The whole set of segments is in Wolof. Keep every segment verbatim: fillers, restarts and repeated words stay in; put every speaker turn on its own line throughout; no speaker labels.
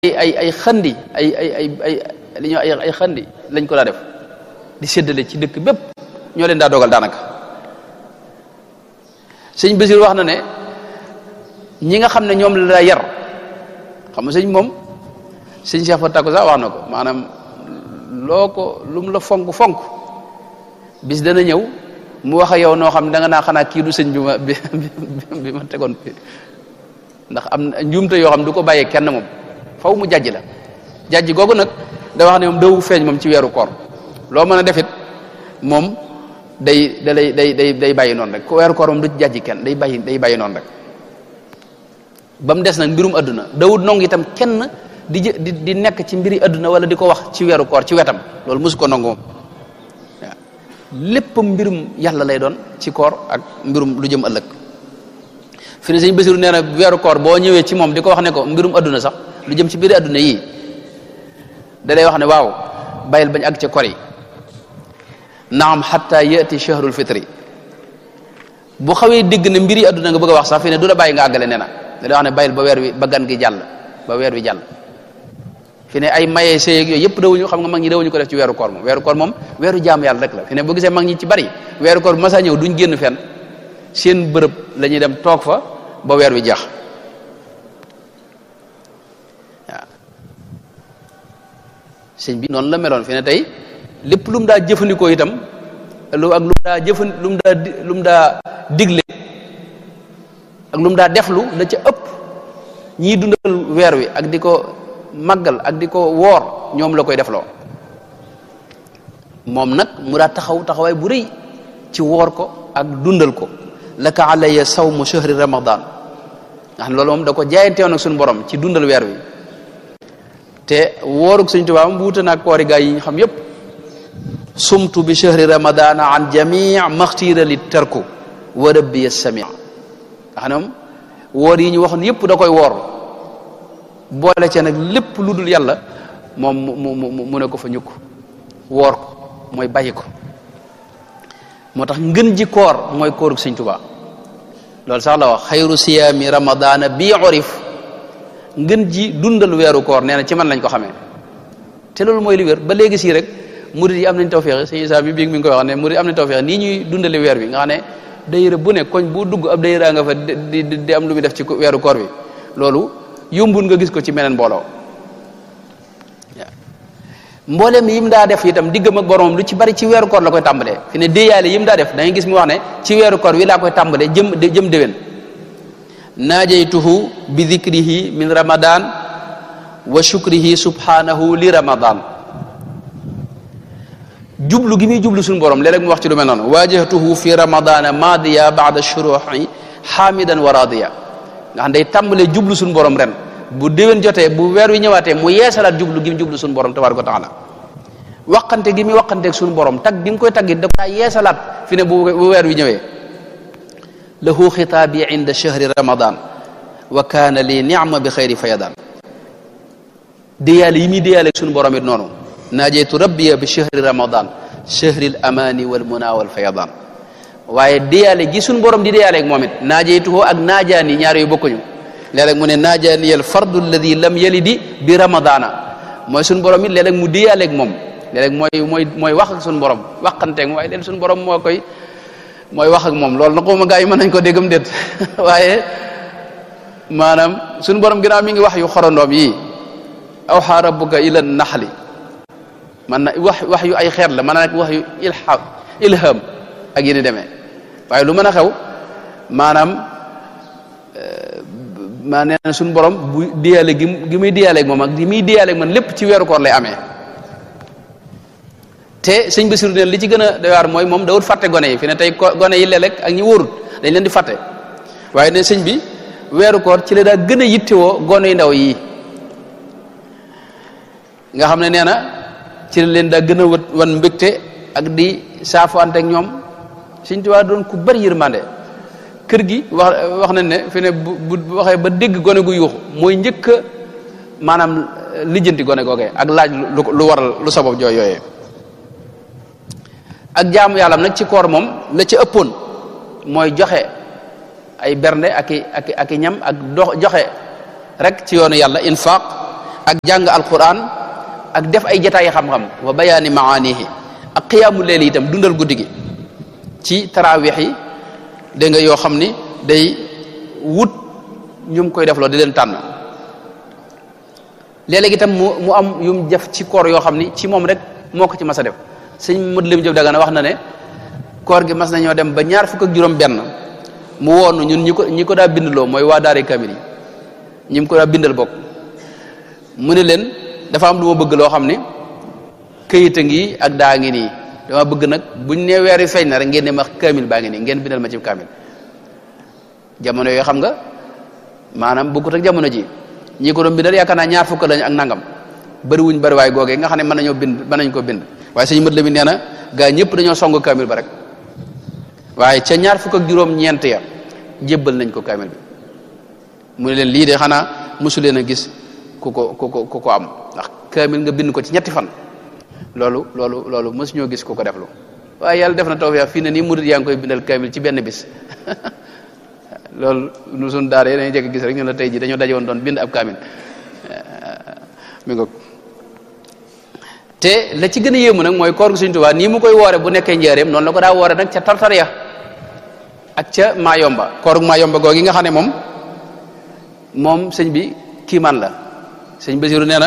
ay ay xandi ay ay ay ay li ñuy ay ay xandi lañ ko daa def di séddale ci dëkk bépp ñoo leen daa dogal daanaka sëñ Basiir wax na ne ñi nga xam ne ñoom la daa yar xam nga sëñ moom sëñ Cheikh Fatou Tako sax wax na ko maanaam loo ko lu mu la fonk fonk bis dana ñëw mu wax ak yow noo xam ne da nga naa xanaa kii du sëñ bi ma bi bi ma tegoon ndax am na njuumte yoo xam du ko bàyyee kenn moom faw mu jàjj la jàjj googu nag da wax ne moom dawu feeñ moom ci weeru koor loo mën a defit moom day da lay day day day bàyyi noonu rek ku weeru koor moom du ci jàjj kenn day bàyyi day bàyyi noonu rek ba mu des nag mbirum adduna dawut nongu itam kenn di di di nekk ci mbiri adduna wala di ko wax ci weeru koor ci wetam loolu mosu ko nongu moom waaw lépp mbirum yàlla lay doon ci koor ak mbirum lu jëm ëllëg fi ne sëñ Basiru nee na weeru koor boo ñëwee ci moom di ko wax ne ko mbirum adduna sax lu jëm ci biir adduna yii da lay wax ne waaw bàyyil bañ àgg ca kor yi naam xatta yati shahrul fitri bu xawee dégg ne mbiri adduna nga bëgg a wax sax fi ne du la bàyyi nga àggale nee na da lay wax ne bàyyil ba weer wi ba gan gi jàll ba weer wi jàll fi ne ay mayee séy ak yooyu yëpp dawuñu xam nga mag ñi dawuñu ko def ci weeru koor moom weeru koor moom weeru jaamu yàlla rek la fi ne boo gisee mag ñi ci bari weeru koor bu masaa ñëw duñ génn fenn seen bërëb la ñuy dem toog fa ba weer wi jeex waaw sëñ bi noonu la meloon fi ne tey lépp lu mu daa jëfandikoo itam lu ak lu mu daa jëfan lu mu daa lu mu daa digle ak lu mu daa deflu la ca ëpp ñii dundal weer wi ak di ko màggal ak di ko woor ñoom la koy defloo moom nag mu daa taxaw taxawaay bu rëy ci woor ko ak dundal ko laka alayya sawmu shahri ramadan nga xam ne loolu moom da ko jaayanteewoon ak suñu borom ci dundal weer wi te wooruk Sëñ Tuubaa moom wuute naag koori gaa yi ñu xam yépp sumtu bi shahri ramadana an jamii maxtiira li tarku wa rabbi as-sami nga xam ne moom woor yi ñu waxoon yépp da koy woor boole ca nag lépp lu dul yàlla moom mu mu mu ne ko fa ñukk woor ko mooy bàyyi ko moo tax ngën ji koor mooy kooruk Sëñ Tuubaa loolu sax la wax xayru siyaami ramadana bi urif ngën ji dundal weeru koor nee na ci man lañ ko xamee te loolu mooy li wér ba léegi sii rek murid yi am nañ tawfeex sëñ Isaa bi bii mi ngi koy wax ne murid yi am nañ tawfeex nii ñuy dundale weer bi nga xam ne dayira bu ne koñ bu dugg ab dayira nga fa di di am lu muy def ci weeru koor bi loolu yombul nga gis ko ci meneen mbooloo mboolem yim daa def itam diggam ak boromam lu ci bari ci weeru koor la koy tàmbalee fi ne déeyaale yim daa def da ngay gis mu wax ne ci weeru koor wi laa koy tàmbalee jëm jëm déwén naajaytuhu bi dhikrihi min ramadan wa shukrihi subhanahu li ramadan jublu gi muy jublu suñu borom léeg-léeg mu wax ci lu mel noonu waajahtuhu fi ramadana madiya ba'da shuruhi hamidan wa radiya nga xam day tàmbalee jublu suñu borom ren bu déwén jotee bu weer wi ñëwaatee mu yeesalaat jublu gi mu jublu suñu borom tabaaraka wa taala waqante gi muy waqanteeg suñu borom tag gi mu koy taggit da kaa yeesalaat fi ne bu weer wi ñëwee lahu xitaabi inda shahri ramadan wa kaana li ni'ma bi xayri fayadan déyaale yi muy déyaale suñu borom it noonu naajeytu rabbiya bi shahri ramadan shahri al amani wal muna wal fayadan waaye déyaale gi suñu borom di déyaaleeg moom it naajeytuhu ak naajaani ñaar yu bokkuñu léeg-léeg mu ne naajaani al fardu alladi lam yalidi bi ramadana mooy suñu borom it léeg-léeg mu déyaaleeg moom léeg-léeg mooy mooy mooy wax ak suñu borom waxanteeg moom waaye léeg suñu borom moo koy mooy wax ak moom loolu na ko ma gaa yi mën nañ ko déggam déet waaye maanaam suñu borom ginnaaw mi ngi wax yu xorondoom yi awxa rabbuka ila naxli man na wax wax yu ay xeet la mën na nag wax yu ilham ilham ak yéni demee waaye lu mën a xew maanaam maa nee na suñu borom bu diyaale gi gi muy diyaaleeg moom ak gi muy diyaaleeg man lépp ci weeru koor lay amee te sëñ Basiru ne li ci gën a doy waar mooy moom dawul fàtte gone yi fi ne tey gone yi léeg-léeg ak ñi wóorut dañ leen di fàtte waaye ne sëñ bi weeru koor ci la daa gën a yittewoo gone yu ndaw yi nga xam ne nee na ci la leen daa gën a wat wan mbégte ak di saafuante ak ñoom Sëñ Tuubaa doon ku bari yërmande kër gi wax wax nañ ne fi ne bu bu waxee ba dégg gone gu yuuxu mooy njëkk a maanaam lijjanti gone googee ak laaj lu lu waral lu sabab jooy yooyee ak jaamu yàlla nag ci koor moom la ci ëppoon mooy joxe ay bernde ak i ak i ak i ñam ak dox joxe rek ci yoonu yàlla infaq ak jàng alquran ak def ay jataay xam-xam wa bayaani maanihi ak qiyaamu leeli itam dundal guddi gi ci tarawih yi dégg nga yoo xam ni day wut ñu koy def loo di leen tànn léeg-léeg itam mu mu am yum def ci koor yoo xam ni ci moom rek moo ko ci mas a def sëñ Modou Lim Diop Dagana wax na ne koor gi mas nañoo dem ba ñaar fukk ak juróom benn mu woonu ñun ñi ko ñi ko daa bindloo mooy waa daari kamil yi ñi mu ko daa bindal bokk mu ne leen dafa am lu ma bëgg loo xam ni këyit a ngi ak daa ngi nii dama bëgg nag buñ nee weer wi feeñ na rek ngeen ne ma kamil baa ngi nii ngeen bindal ma ci kamil jamono yooyu xam nga maanaam bokkut ak jamono ji ñi ko doon bindal yaakaar naa ñaar fukk lañ ak nangam bëri wuñ bëri waay googee nga xam ne mën nañoo bind mën nañ ko bind waaye sëñ Modou Lamine nee na gaa ñëpp dañoo song kamil ba rek waaye ca ñaar fukk ak juróom ñeent ya jébbal nañ ko kamil bi mu ne leen lii de xanaa mosu leen a gis ku ko ku ko ku ko am ndax kamil nga bind ko ci ñetti fan loolu loolu loolu mosu ñoo gis ku ko deflu waaye yàlla def na tawfiq fii ne nii murid yaa ngi koy bindal kamil ci benn bis loolu nu suñ daara yi dañuy jekk gis rek ñu la tey ji dañoo daje woon doon bind ab kamil mi ngo te la ci gën a yéemu nag mooy koor gu Sëñ Tuubaa nii mu koy woore bu nekkee njaareem noonu la ko daa woore nag ca tartariya ak ca Maayomba koor gu Maayomba googi nga xam ne moom moom sëñ bi kiimaan la sëñ Basiru nee na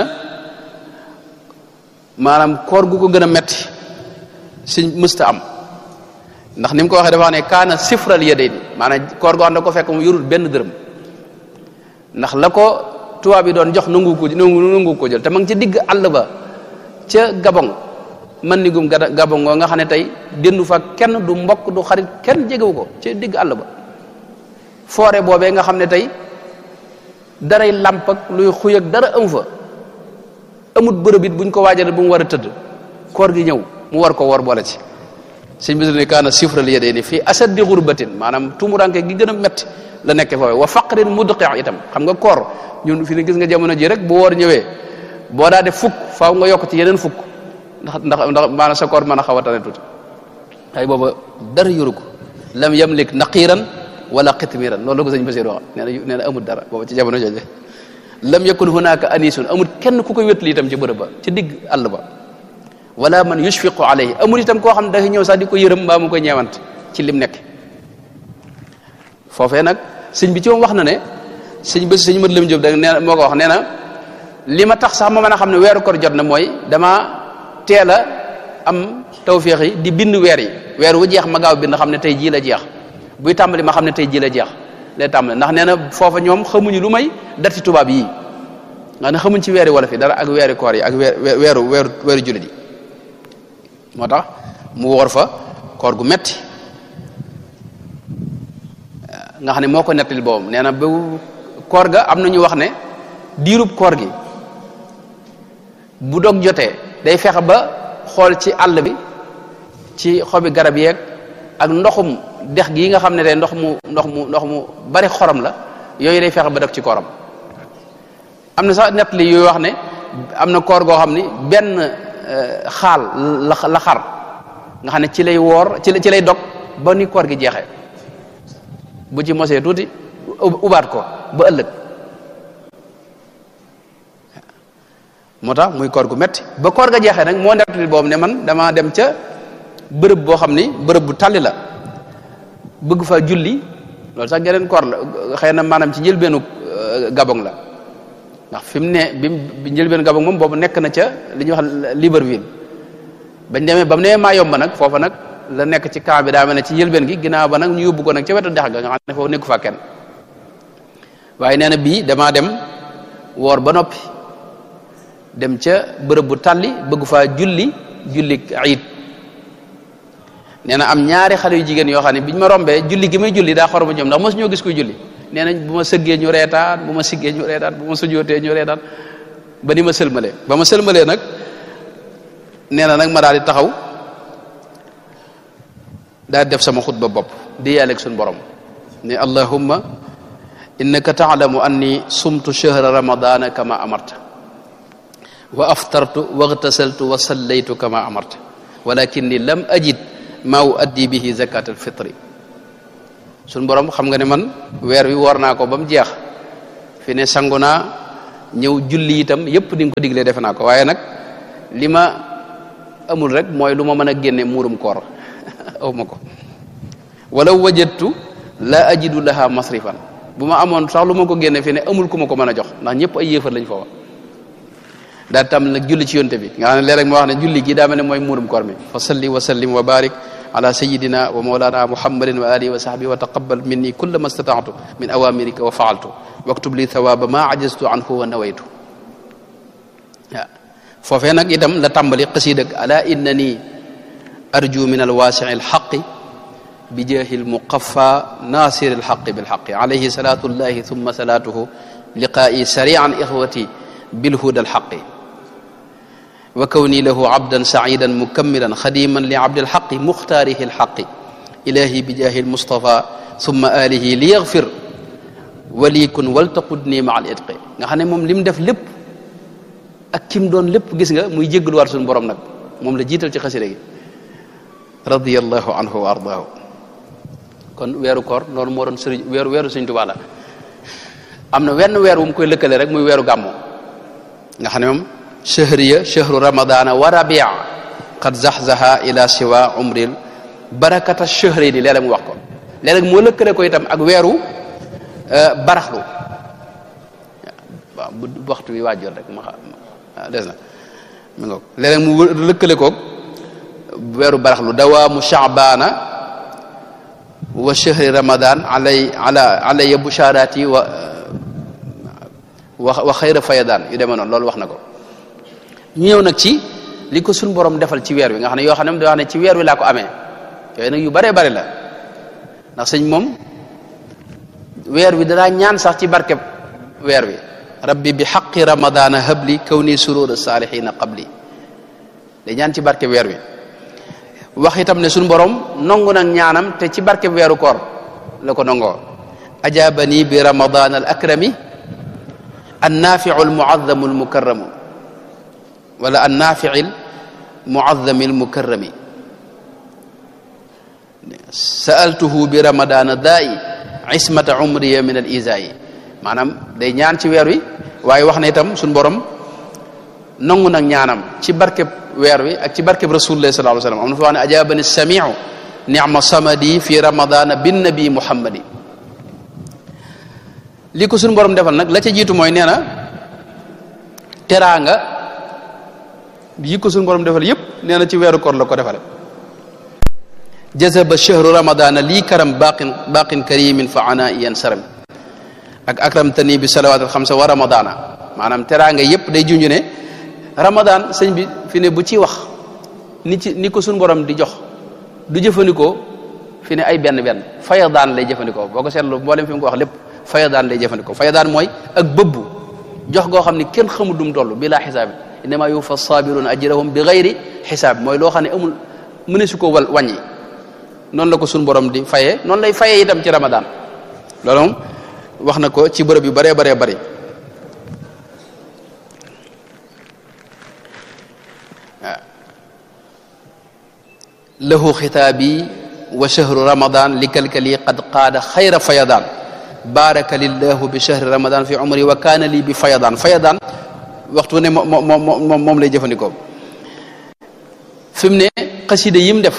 maanaam koor gu ko gën a metti sëñ mësta am ndax ni mu ko waxee dafa ne kaana sifral yadayni maanaam koor goo xam ne ko fekk mu yorul benn dërëm ndax la ko tubaab yi doon jox nangu ko nangu ko jël te ma ngi ci digg àll ba ca Gabon man ni gum Gabon ngoo nga xam ne tey dendu fa kenn du mbokk du xarit kenn jegewu ko ca digg àll ba foore boobee nga xam ne tey daray làmp ak luy xuy ak dara amu fa amut bërëb it buñ ko waajal bu mu war a tëdd koor gi ñëw mu war ko war boole ci sëñ bi ne kaana sifral yadayni fii asaddi xurbatin maanaam tumuranke gi gën a métti la nekke foofu wa faqrin mudqi itam xam nga koor ñun fi ne gis nga jamono ji rek bu woor ñëwee boo daa def fukk faaw nga yokk ci yeneen fukk ndax ndax ndax maanaam sa koor mën a xaw a tane tuuti ay booba dara yoru ko lam yamlik naqiran wala qitmiran loolu la ko sëñ Basiru wax nee na nee na amul dara booba ci jamono jooju lam yakun hunaka anisun amul kenn ku koy wétli itam ci bërëb ba ci digg àll ba wala man yushfiqu alayhi amul itam koo xam ne dafa ñëw sax di ko yërëm mbaa mu koy ñeewant ci lim nekk foofee nag sëñ bi ci moom wax na ne sëñ bés sëñ Modou Lamine Diop da nee moo ko wax nee na li ma tax sax ma mën a xam ne weeru koor jot na mooy dama teel a am tawféex yi di bind weer yi weer wu jeex ma gaaw bind xam ne tey jii la jeex buy tàmbali ma xam ne tey jii la jeex lay tàmbali ndax nee na foofa ñoom xamuñu lu may dati tubaab yii nga ne xamuñ ci weeri wolof yi dara ak weeri koor yi ak weer weeru weeru weeru jullit yi moo tax mu woor fa koor gu metti nga xam ne moo ko nettali boobam nee na ba koor ga am na ñu wax ne diirub koor gi bu dog jotee day fexe ba xool ci àll bi ci xobi garab yeeg ak ndoxum dex gi nga xam ne tey ndox mu ndox mu ndox mu bari xorom la yooyu day fexe ba dog ci kooram am na sax nettali yooyu wax ne am na koor goo xam ni benn xaal la la xar nga xam ne ci lay woor ci ci lay dog ba ni koor gi jeexee bu ci mosee tuuti ubaat ko ba ëllëg moo tax muy koor gu metti ba koor ga jeexee nag moo nettali boobu ne man dama dem ca bërëb boo xam ni bërëb bu tàlli la bëgg fa julli loolu sax geneen koor la xëy na maanaam ci njëlbeenu Gabon la ndax fi mu ne bi njëlbeenu Gabon moom boobu nekk na ca li ñuy wax Libreville bañ demee ba mu nee Mayomba nag foofa nag la nekk ci camp bi daa mel ne ci njëlbeen gi ginnaaw ba nag ñu yóbbu ko nag ca wetu dex ga nga xam ne foofu nekku fa kenn waaye nee na bii damaa dem woor ba noppi dem ca bërëb bu tàlli bëgg faa julli julli ayit nee na am ñaari xale yu jigéen yoo xam ne biñ ma rombee julli gi may julli daa xor ba ñoom ndax mosu ñoo gis koy julli nee nañ bu ma sëggee ñu reetaan bu ma siggee ñu reetaan bu ma sujootee ñu reetaan ba ni ma sëlmalee ba ma sëlmalee nag nee na nag ma daal di taxaw daal di def sama xutba bopp di yàlla ak suñu borom ne allahumma innaka taalamu anni sumtu shahra ramadana kama amarta wa aftartu wa igtasaltu wa sallaytu kama amarta walakinni lam ajid ma uaddi bihi zakat alfitri suñ borom xam nga ne man weer wi woor naa ko ba mu jeex fi ne sangu naa ñëw julli itam yépp di nga ko diglee defe naa ko waaye nag li ma amul rek mooy lu ma mën a génne muurum koor aw ma ko walaw wajadtu la ajidu laha masrifan bu ma amoon sax lu ma ko génne fi ne amul ku ma ko mën a jox ndax ñëpp ay yéefar lañ foofa daa tam nag julli ci yonte bi nga xam ne léeg-léeg ma wax ne julli gi daa mel ne mooy muurum koor mi fa salli wa sallim wa barik ala sayidina wa mawlana muhammadin wa alihi wa sahbihi wa taqabbal minni kulla ma stata'tu min awamirika wa fa'altu waktub li thawaba ma ajaztu anhu wa nawaytu waaw foofee nag itam la tàmbali xasiid ak ala innani arju min alwaasi'i alxaqi bi jaahi almuqaffa nasiri alxaqi bilxaqi alayhi salatullahi thumma salatuhu liqaa'i sari'an ixwati bilhuda alxaqi wa kawni lahu abdan sa'idan mukammilan xadiman li abdi alxaqi muxtaarihi alxaqi ilahi bi jaahi almustafa thumma alihi li yaxfir walikun waltaqudni ma al itqi nga xam ne moom li mu def lépp ak kim doon lépp gis nga muy jéggalu war suñu borom nag moom la jiital ci xasida gi radiyallahu anhu wa ardaahu kon weeru koor loolu moo doon sëriñ weeru weeru Sëriñ Tuubaa la am na wenn weer wu mu koy lëkkale rek muy weeru gàmmu nga xam ne moom shahriya shahru ramadana wa rabia qad zaxzaha ila siwa umril barakata shahri ni léeg-léeg mu wax ko léeg-léeg moo lëkkale ko itam ak weeru baraxlu waaw bu waxtu bi waajur rek ma xam waaw des na mi ngoog léeg-léeg mu lëkkale koog weeru baraxlu dawaamu shaabaana wa shahri ramadan alay ala alaya busharati wa wa xayra fayadaan yu demee noonu loolu wax na ko ñu ñëw nag ci li ko suñ borom defal ci weer wi nga xam ne yoo xam ne da wax ne ci weer wi laa ko amee yooyu nag yu baree bari la ndax sëñ moom weer wi danaa ñaan sax ci barkeb weer wi rabbi bi xaqi ramadana habli kawni surur salihina qabli day ñaan ci barkeb weer wi wax itam ne suñu borom nongu nag ñaanam te ci barkeb weeru koor la ko nongoo ajabani bi ramadan al akrami annafiu almuazzamu almukarramu wala annafiu almuazzami almukarrami sa'altuhu bi ramadana daai ismata umriya min al isaayi maanaam day ñaan ci weer wi waaye wax na itam suñu borom nangu nag ñaanam ci barkeb weer wi ak ci barkeb rasulullah sallallahu alayhi wasallam am na fa wax ne ajabani samiu ni'ma samadi fi ramadana bin nabi muhammadi li ko suñu borom defal nag la ca jiitu mooy nee na teraanga yi ko suñu borom defal yépp nee na ci weeru koor la ko defale jazaba shahru ramadana lii karam baqin baqin karimin fa ana iyan saram ak akramtani bi salawaatul xamsa wa ramadana maanaam teraanga yépp day junju ne ramadan sëñ bi fi ne bu ci wax ni ci ni ko suñu borom di jox du jëfandikoo fi ne ay benn benn fayadaan lay jëfandikoo boo ko seetlu mboolem fi mu ko wax lépp fayadaan lay jëfandikoo fayadaan mooy ak bëbbu jox goo xam ne kenn xamul dum toll bi laa xisaab innama yuwaffa sabiruna ajrahum bi gayri xisaab mooy loo xam ne amul mëne su ko wal wàññi noonu la ko suñu borom di fayee noonu lay fayee itam ci ramadan loolu moom wax na ko ci bërëb yu baree baree bëri waaw lahu xitaabi wa shahru ramadan li kalkali qad qaada xayra fayadaan baraka lillahu bi shahri ramadan fi umri wa kaana lii bi fayadaan fayadaan waxtu ne moom moom moom lay jëfandikoo fi mu ne xasida yim def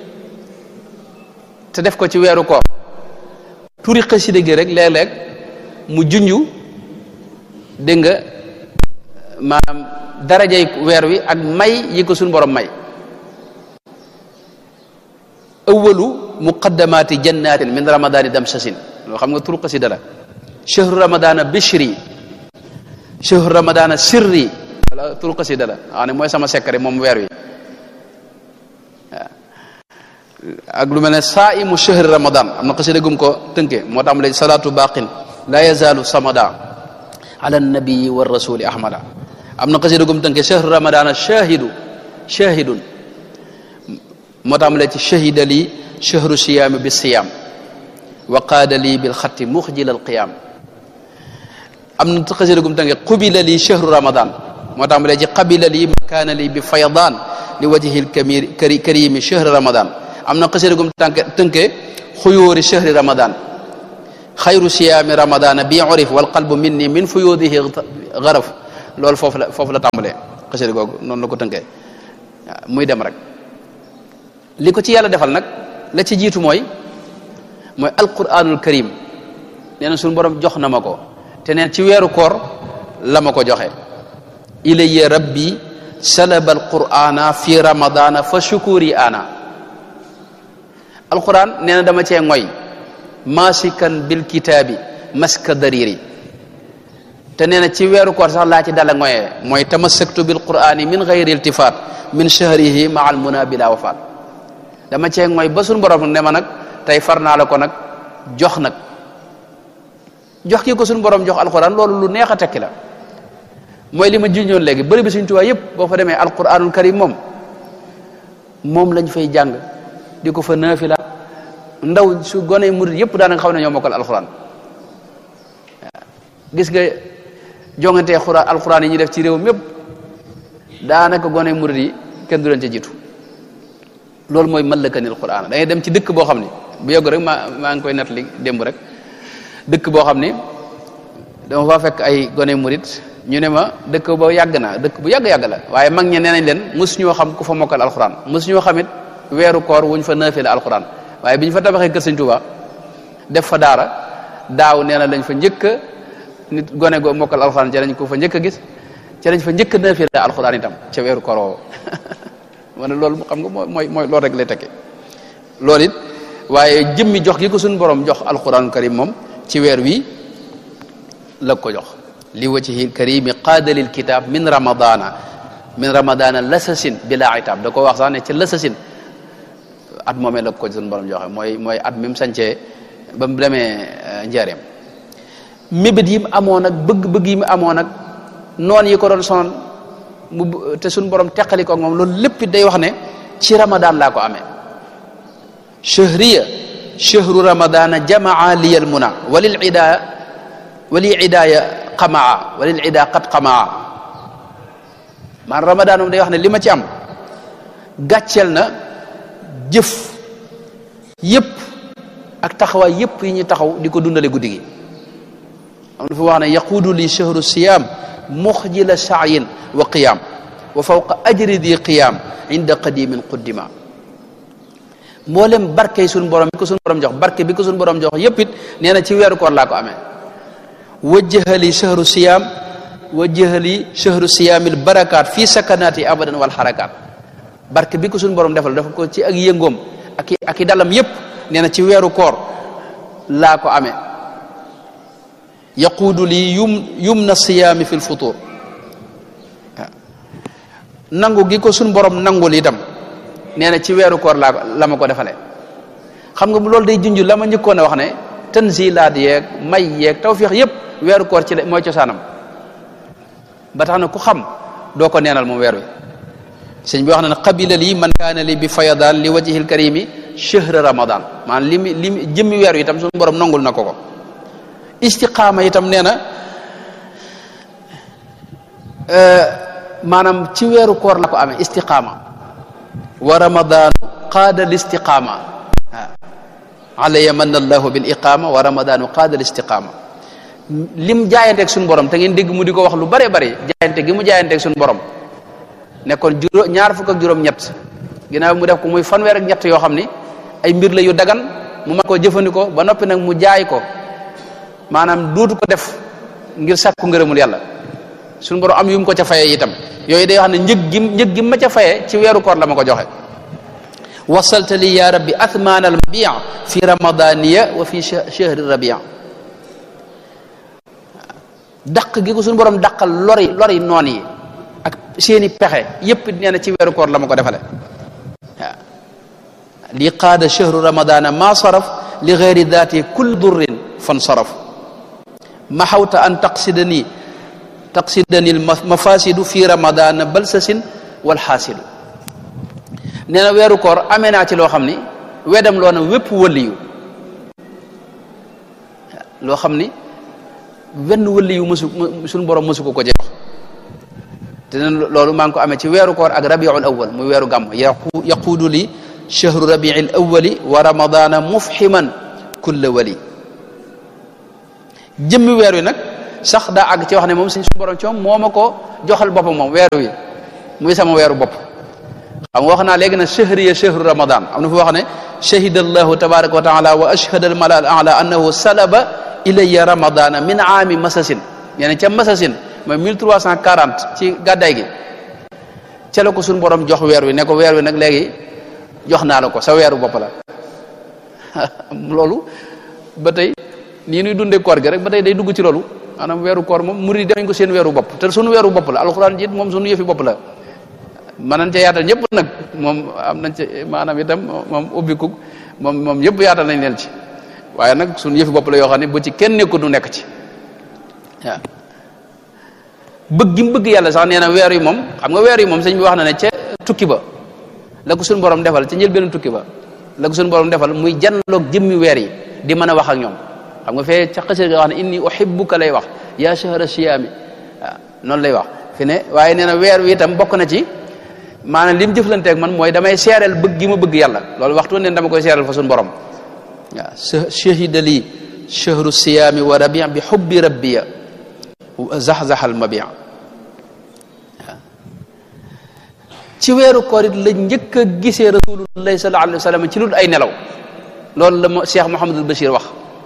te def ko ci weeru koor turi xasida gi rek léeg-léeg mu junju dégg nga maanaam darajay weer wi ak may yi ko suñu borom may awalu muqaddamati jannatin min ramadani damsasin loo xam nga turu xasida la shahru ramadana bishri shahru ramadana sirri wala turu xasida la xam ne mooy sama secret moom weer wi ak lu mel ne saimu shahri ramadan am na xasida gum ko tënke moo tax am léegi salatu baqin la yazalu samada ala nabii wa rasuli ahmada am na xasida gum tënke shahru ramadana shahidu shahidun moo tax am léegi ci shahida li shahru siyaami bi siyaam wa qaada lii bil xatti muxjil al qiyaam am na xasida gum tënke qubila li shahru ramadan moo tax am léegi ci qabila li makaana li bi faydaan li wajhi al karimi shahri ramadan am na xasida gum tànke tënke xuyóori shahri ramadan xayru siyaami ramadana bi urif wal qalbu minni min fuyudihi garaf loolu foofu la foofu la tàmbalee xasida googu noonu la ko tënkee muy dem rek li ko ci yàlla defal nag la ci jiitu mooy mooy alquranul karim nee na suñu borom jox na ma ko te neen ci weeru koor la ma ko joxe ilayya rabbi salaba alqurana fi ramadana fa shukuri ana alquran nee na dama cee ngoy masikan bil kitaabi maska dariri te nee na ci weeru koor sax laa ci dala ngoyee mooy tamassaktu bil qurani min gayri iltifat min shahrihi ma al muna bila wafat dama cee ngoy ba suñu borom ne ma nag tey far naa la ko nag jox nag jox ki ko suñu borom jox alquran loolu lu neex a tekki la mooy li ma junjoon léegi bëri bi suñ tubaab yëpp boo fa demee alquranul karim moom moom lañ fay jàng di ko fa naafila ndaw su gone murid yëpp daanaka xaw na ñoo mokkal alquran gis nga jongantee xuraan alquran yi ñu def ci réew mépp daanaka gone murid yi kenn du leen ca jiitu loolu mooy mallakani alquran da ngay dem ci dëkk boo xam ne bu yogg rek maa maa ngi koy nettali démb rek dëkk boo xam ni dama faa fekk ay gone murid ñu ne ma dëkk ba yàgg na dëkk bu yàgg-yàgg la waaye mag ñe nee nañ leen mosu ñoo xam ku fa mokkal alquran mosu ñoo xamit weeru koor wuñ fa naafila alquran waaye bi ñu fa tabaxee kër Sëñ Tuuba def fa daara daaw nee na lañ fa njëkk a nit gone go mokkal alquran ca lañ ko fa njëkk a gis ca lañ fa njëkk a naafila alquran itam ca weeru koor woowu ma ne loolu xam nga mooy mooy loolu rek lay tekki loolu it waaye jëmmi jox gi ko suñu borom jox alquranul karim moom ci weer wi la ko jox li wajhil karimi qaadalil kitab min ramadana min ramadana lasasin bila itab da ko wax sax ne ci lasasin at moomee la ko suñu borom joxe mooy mooy at mi mu sancee ba mu demee njaareem mébét yi mu amoon ak bëgg-bëgg yi mu amoon ak noon yi ko doon sonal mu te suñu borom teqali ko ak moom loolu lépp day wax ne ci ramadan laa ko amee shahriya shahru ramadana jamaa liyal muna walil ida wali idaaya qamaa walil ida qad qamaa man ramadan moom day wax ne li ma ci am gàcceel na jëf yëpp ak taxawaay yëpp yi ñu taxaw di ko dundale guddi gi am dafa wax ne yaquudu li shahru siyam muxjila saayin wa qiyam wa fawqa ajri di qiyam inda qadimin quddima mboolem barke suñu borom bi ko suñu borom jox barke bi ko suñu borom jox yëpp it nee na ci weeru koor laa ko amee wajjahali shahru siyam wajjahali shahru siyamil barakat fi sakanati abadan wal harakat barke bi ko suñu borom defal dafa ko ci ak yëngoom ak i ak i dalam yëpp nee na ci weeru koor laa ko amee yaquudu li yum yumna siyaami fi l futur nangu gi ko suñu borom nangul itam nee na ci weeru koor laa la ma ko defalee xam nga loolu day junj la ma njëkkoon a wax ne tanzilaat yeeg may yeeg tawfiix yëpp weeru koor ci mooy cosaanam ba tax na ku xam doo ko neenal moom weer wi sëñ bi wax na ne qabila lii man kaana li bi fayadaan li wajhil karimi shahr ramadan maanaam li mi li mi jëmmi weer wi itam suñu borom nangul na ko ko istiqaama itam nee na maanaam ci weeru koor la ko amee istiqaama wa ramadanu qaada l istiqaama alaya manna allahu bil iqaama wa ramadanu qaada l istiqaama lim jaayanteeg suñu borom te ngeen dégg mu di ko wax lu bare bare jaayante gi mu jaayanteeg suñu borom nekkoon juróom ñaar fukk ak juróom-ñett ginnaaw mu def ko muy fanweer ak ñett yoo xam ni ay mbir la yu dagan mu mën koo jëfandikoo ba noppi nag mu jaay ko maanaam dootu ko def ngir sàkku ngërëmul yàlla suñu borom am yu mu ko ca fayee itam yooyu day wax ne njëg gi njëg gi ma ca fayee ci weeru koor la ma ko joxe wasalta li ya rabbi athman al mabia fi ramadaniya wa fi shahri rabia daq gi ko suñu borom daqal lori lori noon yi ak seeni pexe yépp nee na ci weeru koor la ma ko defale waaw li qaada shahru ramadana ma saraf li gayri daati kull durrin fan saraf maxawta an taqsidani taqsidani mafasidu fi ramadana balsasin wal xaasidu nee na weeru koor amee naa ci loo xam ni wedam loo na wépp wëliyu loo xam ni wenn wëliyu mësu suñu borom mësu ko ko jeex te loolu maa ngi ko amee ci weeru koor ak rabiul awal muy weeru gàmm yaquudu li shahru rabiil awali wa ramadana mufhiman kulla wali jëmmi weer wi nag sax daa àgg ci wax ne moom suñ suñu borom ci moom moo ma ko joxal boppam moom weeru wi muy sama weeru bopp xam nga wax naa léegi na shahriya shahru ramadan am na fu wax ne shahida allahu tabaraka wa taala wa ashhada al malal ala annahu salaba ilayya ramadana min aami masasin nee na ca masasin mooy mille trois cent quarante ci gàddaay gi ca la ko suñu borom jox weer wi ne ko weer wi nag léegi jox naa la ko sa weeru bopp la loolu ba tey nii nuy dundee koor gi rek ba tey day dugg ci loolu maanaam weeru koor moom murid dañ ko seen weeru bopp te suñu weeru bopp la alxuraan jiit moom suñu yëfi bopp la mën nañ ca yaatal ñëpp nag moom am nañ ca maanaam itam moom ubbiku moom moom yëpp yaatal nañ leen ci waaye nag suñu yëfi bopp la yoo xam ne bu ci kenn nekku du nekk ci waaw bëgg gi mu bëgg yàlla sax nee na weer yi moom xam nga weer yi moom sëñ bi wax na ne ca tukki ba la ko suñu borom defal ca njëlbéenu tukki ba la ko suñu borom defal muy janloog jëmmi weer yi di mën a wax ak ñoom xam nga fee ca xasee nga wax ne inni uhibbuka lay wax yaa shahra siyaami waaw noonu lay wax fi ne waaye nee na weer wi itam bokk na ci maanaam li mu jëflanteeg man mooy damay seereel bëgg gi ma bëgg yàlla loolu waxtu ne dama koy seereel fa suñu borom waaw shahida lii shahru siyaami wa rabi bi hubbi rabbiya zaxzaxal mabia ci weeru koor it la njëkk a gisee rasulullahi sallallahu alayhi wa sallam ci lu ay nelaw loolu la mo Cheikh Mouhamadul Bachir wax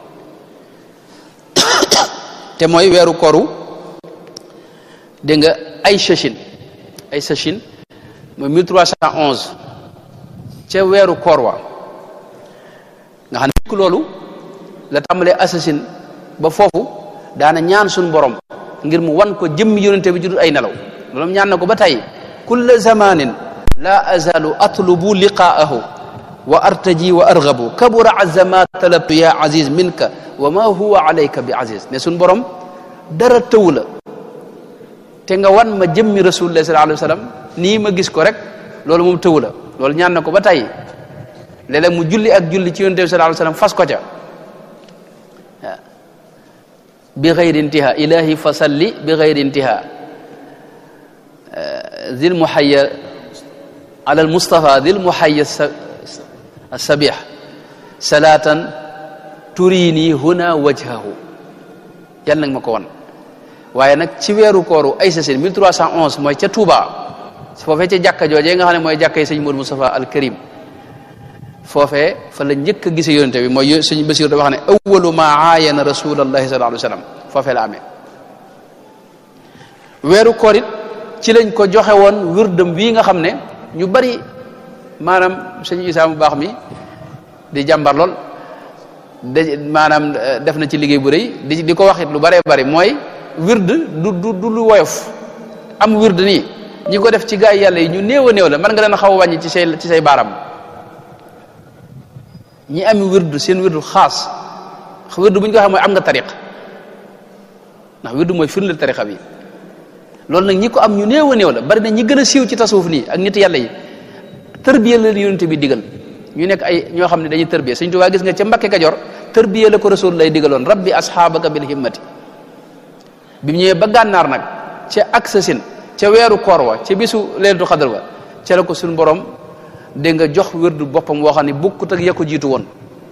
te mooy weeru kooru dégg nga ay sachin ay sachin mooy mille trois cent onze ca weeru koor wa nga xam ne loolu la tàmbalee assasine ba foofu daana ñaan suñu borom ngir mu wan ko jëmm yonente bi judul ay nelaw loolu ñaan na ko ba tey kulla zamanin la azalu atlubu liqaahu wa artaji wa arghabu kabura azama talabtu ya aziz minka wa ma huwa alayka bi aziz ne suñu borom dara tëw la te nga wan ma jëmmi rasulullah sallallahu alayhi wa sallam nii ma gis ko rek loolu moom tëw la loolu ñaan na ko ba tey léeg-léeg mu julli ak julli ci yonente bi sallallahu alayhi wa sallam fas ko ca waaw bi xayri intiha ilahi fa salli bi xayri intiha zil muhayya ala al mustafa zil muhayya sabih salatan turini huna wajhahu yal nag ma ko wan waaye nag ci weeru kooru ay sasin mille trois cent onze mooy ca Touba foofee ca jàkka joojee nga xam ne mooy jàkka yi sëñ Modou Moustapha al Karim foofee fa la njëkk a gise yonente bi mooy sëñ Basiir da wax ne awwalu ma aayana rasulallahi sallallahu alayhi wa sallam foofee la amee weeru koor it ci lañ ko joxe woon wirdam bii nga xam ne ñu bari maanaam sëñ Isaa mu baax mi di jàmbar lool de maanaam def na ci liggéey bu rëy di di ko waxit lu baree bari mooy wird du du du lu woyof am wird nii ñi ko def ci gaay yàlla yi ñu néew a néew la mën nga leen xaw a wàññi ci say ci say baaram ñi am wird seen wird xaas wird bu ñu ko waxee mooy am nga tariq ndax wird mooy firndeel tariqa bi loolu nag ñi ko am ñu néew a néew la bari na ñi gën a siiw ci tasawuf nii ak nit yàlla yi tërbiya la yonent bi digal ñu nekk ay ñoo xam ne dañuy tërbiya Sëñ Tuubaa gis nga ca Mbakke Kajoor tërbiya la ko rasul lay digaloon rabbi asxaabaka bil himmati bi mu ñëwee ba gànnaar nag ca ak sa sin ca weeru koor wa ca bisu leelatu xadar wa ca la ko suñu borom dégg nga jox wérdu boppam woo xam ne bukkut ak ya ko jiitu woon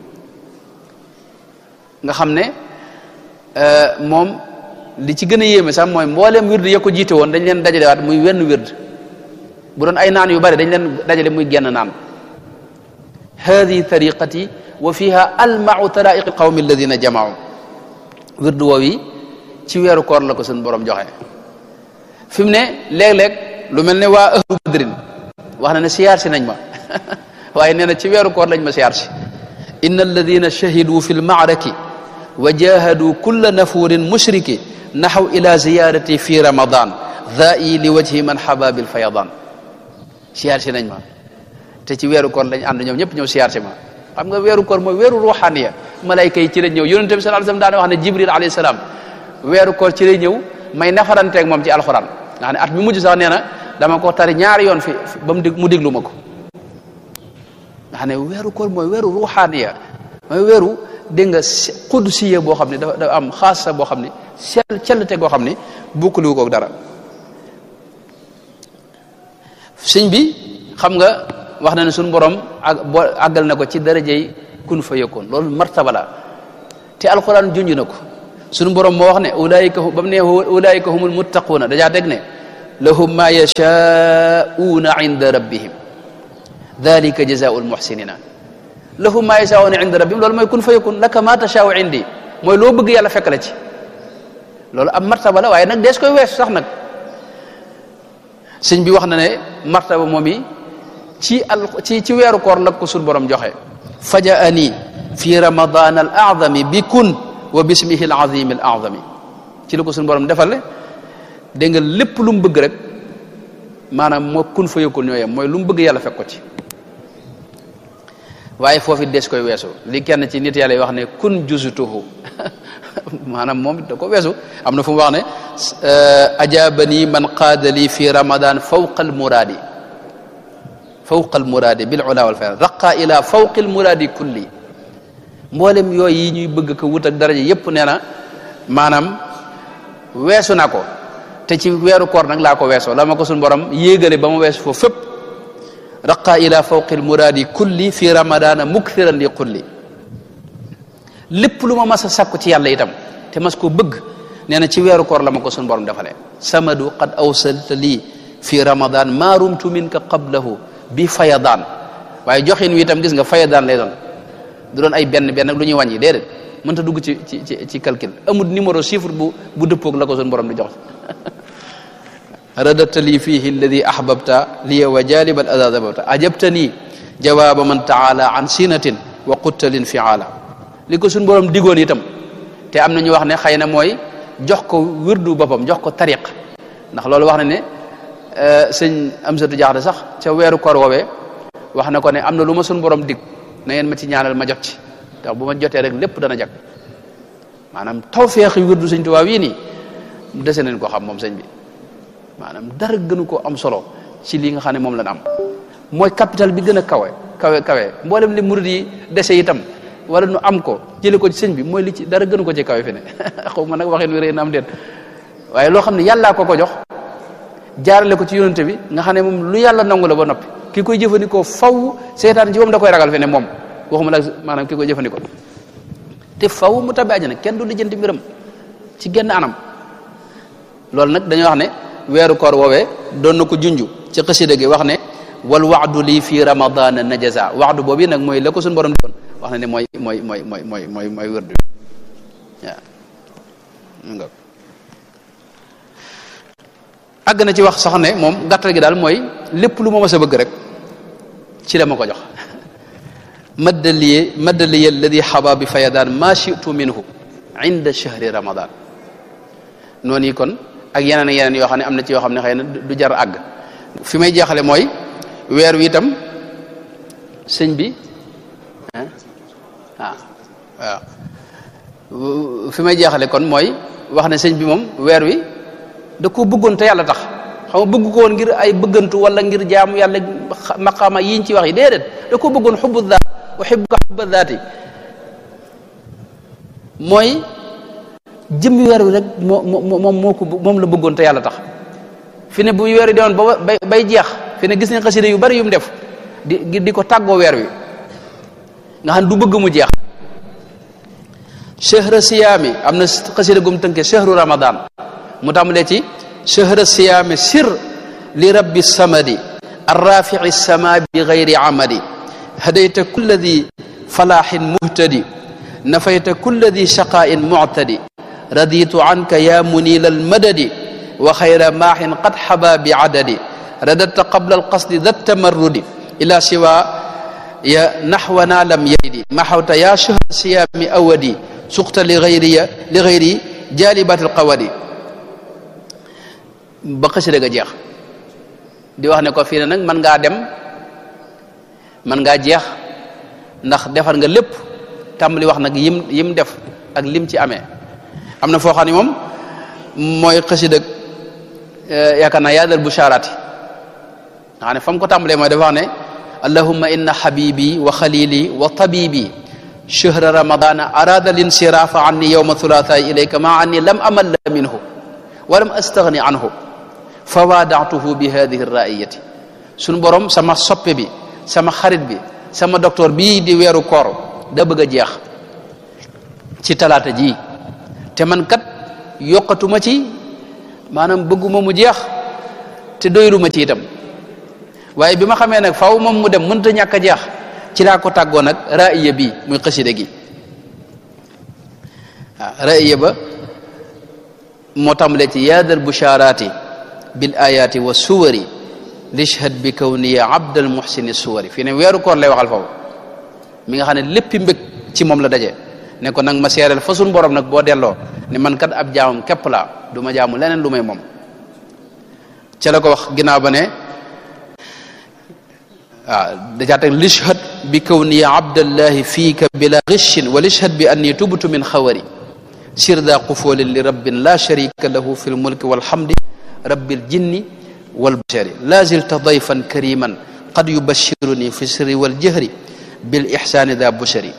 nga xam ne moom li ci gën a yéeme sax mooy mbooleem wird ya ko jiite woon dañ leen dajalewaat muy wenn wird bu doon ay naan yu bari dañ leen dajale muy genn naan hadihi tariqati wa fiha almau taraiqi alqawmi alladina jamaau wird woowi ci weeru koor la ko suñu borom joxe fi mu ne léeg-léeg lu mel ne waa ahlu badrin wax na ne siyaar si nañ ma waaye nee na ci weeru koor lañ ma siyaar si inna alladina shahidu fi lmaaraki wa jahadu kulla nafurin mushriki naxaw ila ziyarati fi ramadan dai li wajhi man xaba bil fayadan siyaar si nañ ma te ci weeru koor lañ ànd ñoom ñëpp ñëw siyaar si ma xam nga weeru koor mooy weeru ruuxaaniya malayka yi ci lañ ñëw yonente bi sallallahu alayhi wasallam daana wax ne jibril alayhi salaam weeru koor ci lay ñëw may nafaranteeg moom ci alxuraan nga xam ne at mi mujj sax nee na dama ko tari ñaari yoon fi ba mu dig mu diglu ma ko nga xam ne weeru koor mooy weeru ruuxaaniya mooy weeru dégg nga qudsiya boo xam ne dafa dafa am xaasa boo xam ne sell cellte goo xam ne bukkaliwu koog dara sëñ bi xam nga wax na ne suñu borom ak boo àggal na ko ci darajey kun fa yëkkoon loolu martaba la te alxuraan junj na ko sunu borom moo wax ne ulaayika ba mu ne ulaayika humul muttaquuna dajaa dégg ne lahum ma yashaa'uuna inda rabbihim dalika jazaa'u almuhsinina lahum ma yashaa'uuna inda rabbihim loolu mooy kun fa yakun laka ma tashaa'u indi mooy loo bëgg yàlla fekk la ci loolu am martaba la waaye nag dees koy weesu sax nag sëñ bi wax na ne martaba moom yi ci al ci ci weeru koor la ko sunu borom joxe fajaani fi ramadan al a'zami bi kun wa bismihi al azim al a'zami ci la ko sunu borom defal dégg nga lépp lu mu bëgg rek maanaam moo kun fa yakun ñoo yem mooy lu mu bëgg yàlla fekk ko ci waaye foofu des koy weesu li kenn ci nit yàlla yi wax ne kun juzutuhu maanaam moom da ko weesu am na fu mu wax ne ajabani man qaadali fi ramadan fawqa al muradi fawqa al muradi bil ula wal fayda raqa ila fawqi al muradi kulli mboolem yooyu yi ñuy bëgg ko wut ak daraja yépp nee na maanaam weesu na ko te ci weeru koor nag laa ko weesoo la ma ko suñ borom yéegale ba ma weesu foofu fépp raqa ila fawqi al muradi kulli fi ramadana mukthiran li kulli lépp lu ma mas a sakku ci yàlla itam te mas koo bëgg nee na ci weeru koor la ma ko suñu borom defalee samadu qad awsalta lii fi ramadan ma rumtu minka qablahu bi fayadaan waaye joxin wi itam gis nga fayadaan lay doon du doon ay benn benn lu ñuy wàññi déedéet mënta dugg ci ci ci ci calcul amul numéro chiffre bu bu dëppoog la ko suñu borom di jox radata lii fihi alladi ahbabta liya wa jalib al ada zababta ajabtani jawaaba man taala an sinatin wa quttalin fiala li ko suñu borom digoon itam te am na ñu wax ne xëy na mooy jox ko wirdu boppam jox ko tariq ndax loolu wax na ne sëñ Amsatu Jaxate sax ca weeru koor woowee wax na ko ne am na lu ma suñu borom dig na ngeen ma ci ñaanal ma jot ci ndax bu ma jotee rek lépp dana jag maanaam tawfeexi wirdu sëñ Tuubaa wii nii dese nañ ko xam moom sëñ bi maanaam dara gënu ko am solo ci li nga xam ne moom lañ am mooy capital bi gën a kawe kawe kawe mboolem li murid yi dese itam wala nu am ko jële ko ci sëñ bi mooy li ci dara gënu ko ci kawe fi ne xaw ma nag waxin wi rëy na am déet waaye loo xam ne yàllaa ko ko jox jaarale ko ci yonente bi nga xam ne moom lu yàlla nangu la ba noppi ki koy jëfandikoo faw seetaan ci moom da koy ragal fi ne moom waxuma la maanaam ki koy jëfandikoo te faw mu tabbi àjjana kenn du lijjanti mbiram ci genn anam loolu nag dañuy wax ne weeru koor woowee doon na ko junju ci xasida gi wax ne wal waadu lii fi ramadana najaza waadu boobu nag mooy la ko suñu borom di doon wax na ne mooy mooy mooy mooy mooy mooy mooy wërdu waaw nga àgg na ci wax sax ne moom gàttal gi daal mooy lépp lu ma mas a bëgg rek ci la ma ko jox maddaliye maddaliye alladi xaba bi fayadan ma shitu minhu inda shahri ramadan noonu yi kon ak yeneen ak yeneen yoo xam ne am na ci yoo xam ne xëy na du jar àgg fi may jeexale mooy weer wi itam sëñ bi ah waaw fi may jeexale kon mooy wax ne sëñ bi moom weer wi da ko bëggoon te yàlla tax xam nga bëgg ko woon ngir ay bëggantu wala ngir jaamu yàlla maqaama yiñ ci wax yi déedéet da ko bëggoon xubbu daat uhibbuka hubba daati mooy jëmmi weer wi rek moo moom moo ko moom la bëggoon te yàlla tax fi ne bu weer wi demoon ba bay bay jeex fi ne gis nañ xasida yu bari yu mu def di di ko tàggoo weer wi nga xam du bëgg mu jeex chahra siyaami am na xasida gum tënke chahru ramadan mu tàmbalee ci chahra siyaami sir li rabbi samadi arrafici sama bi gayri amadi hadayta kulla di falaaxin muhtadi nafayta kulla di shaqaain muctadi raditu anka ya munila almadadi wa xayra maaxin qad xaba bi adadi radadta qabla alqasdi da tamarrudi ila siwa ya naxwana lam yaydi maxawta ya chahra siyaami awadi suqta li gayriya li gayri jalibat alqawadi ba xasida ga jeex di wax ne ko fii ne nag mën ngaa dem mën ngaa jeex ndax defar nga lépp tàmbali wax nag yim yim def ak lim ci amee am na foo xam ne moom mooy xasida yaakaar naa yaadal busharati nga xam ne fa mu ko tàmbalee mooy dafa wax ne allahumma inna habibi wa xalili wa tabibi chahra ramadana arada linsirafa anni yowma thulatha ilayka ma anni lam amalla minhu wa lam astaghni anhu fa waadatuhu bi hadihi raiyati suñu borom sama soppe bi sama xarit bi sama docteur bii di weeru koor da bëgg a jeex ci talaata ji te man kat yokkatuma ci maanaam bëgguma mu jeex te doyuluma ci itam waaye bi ma xamee nag faaw moom mu dem mënta ñàkk a jeex ci laa ko tàggoo nag raaya bi muy xasida gi waaw raaya ba moo tàmbalee ci yaadal busharati bil ayati wa suwari lishhad bi kawniya abdal muhsini suwari fii ne weeru koor lay waxal foofu mi nga xam ne léppi mbég ci moom la daje ne ko nag ma seereel fa suñ borom nag boo delloo ne man kat ab jaamam képp laa du ma jaamu leneen lu may moom ca la ko wax ginnaaw ba ne waaw dajaa teg lishhad bi kawniya abdallahi fiika bila ghishin wa lishhad bi anni tubtu min xawari sirda qufoolin li rabbin la sharika lahu fi lmulki walhamdi rabbil jinni wal bashari la zilta dayfan kariman qad yubashiruni fi sirri wal jahri bil ihsani da bushari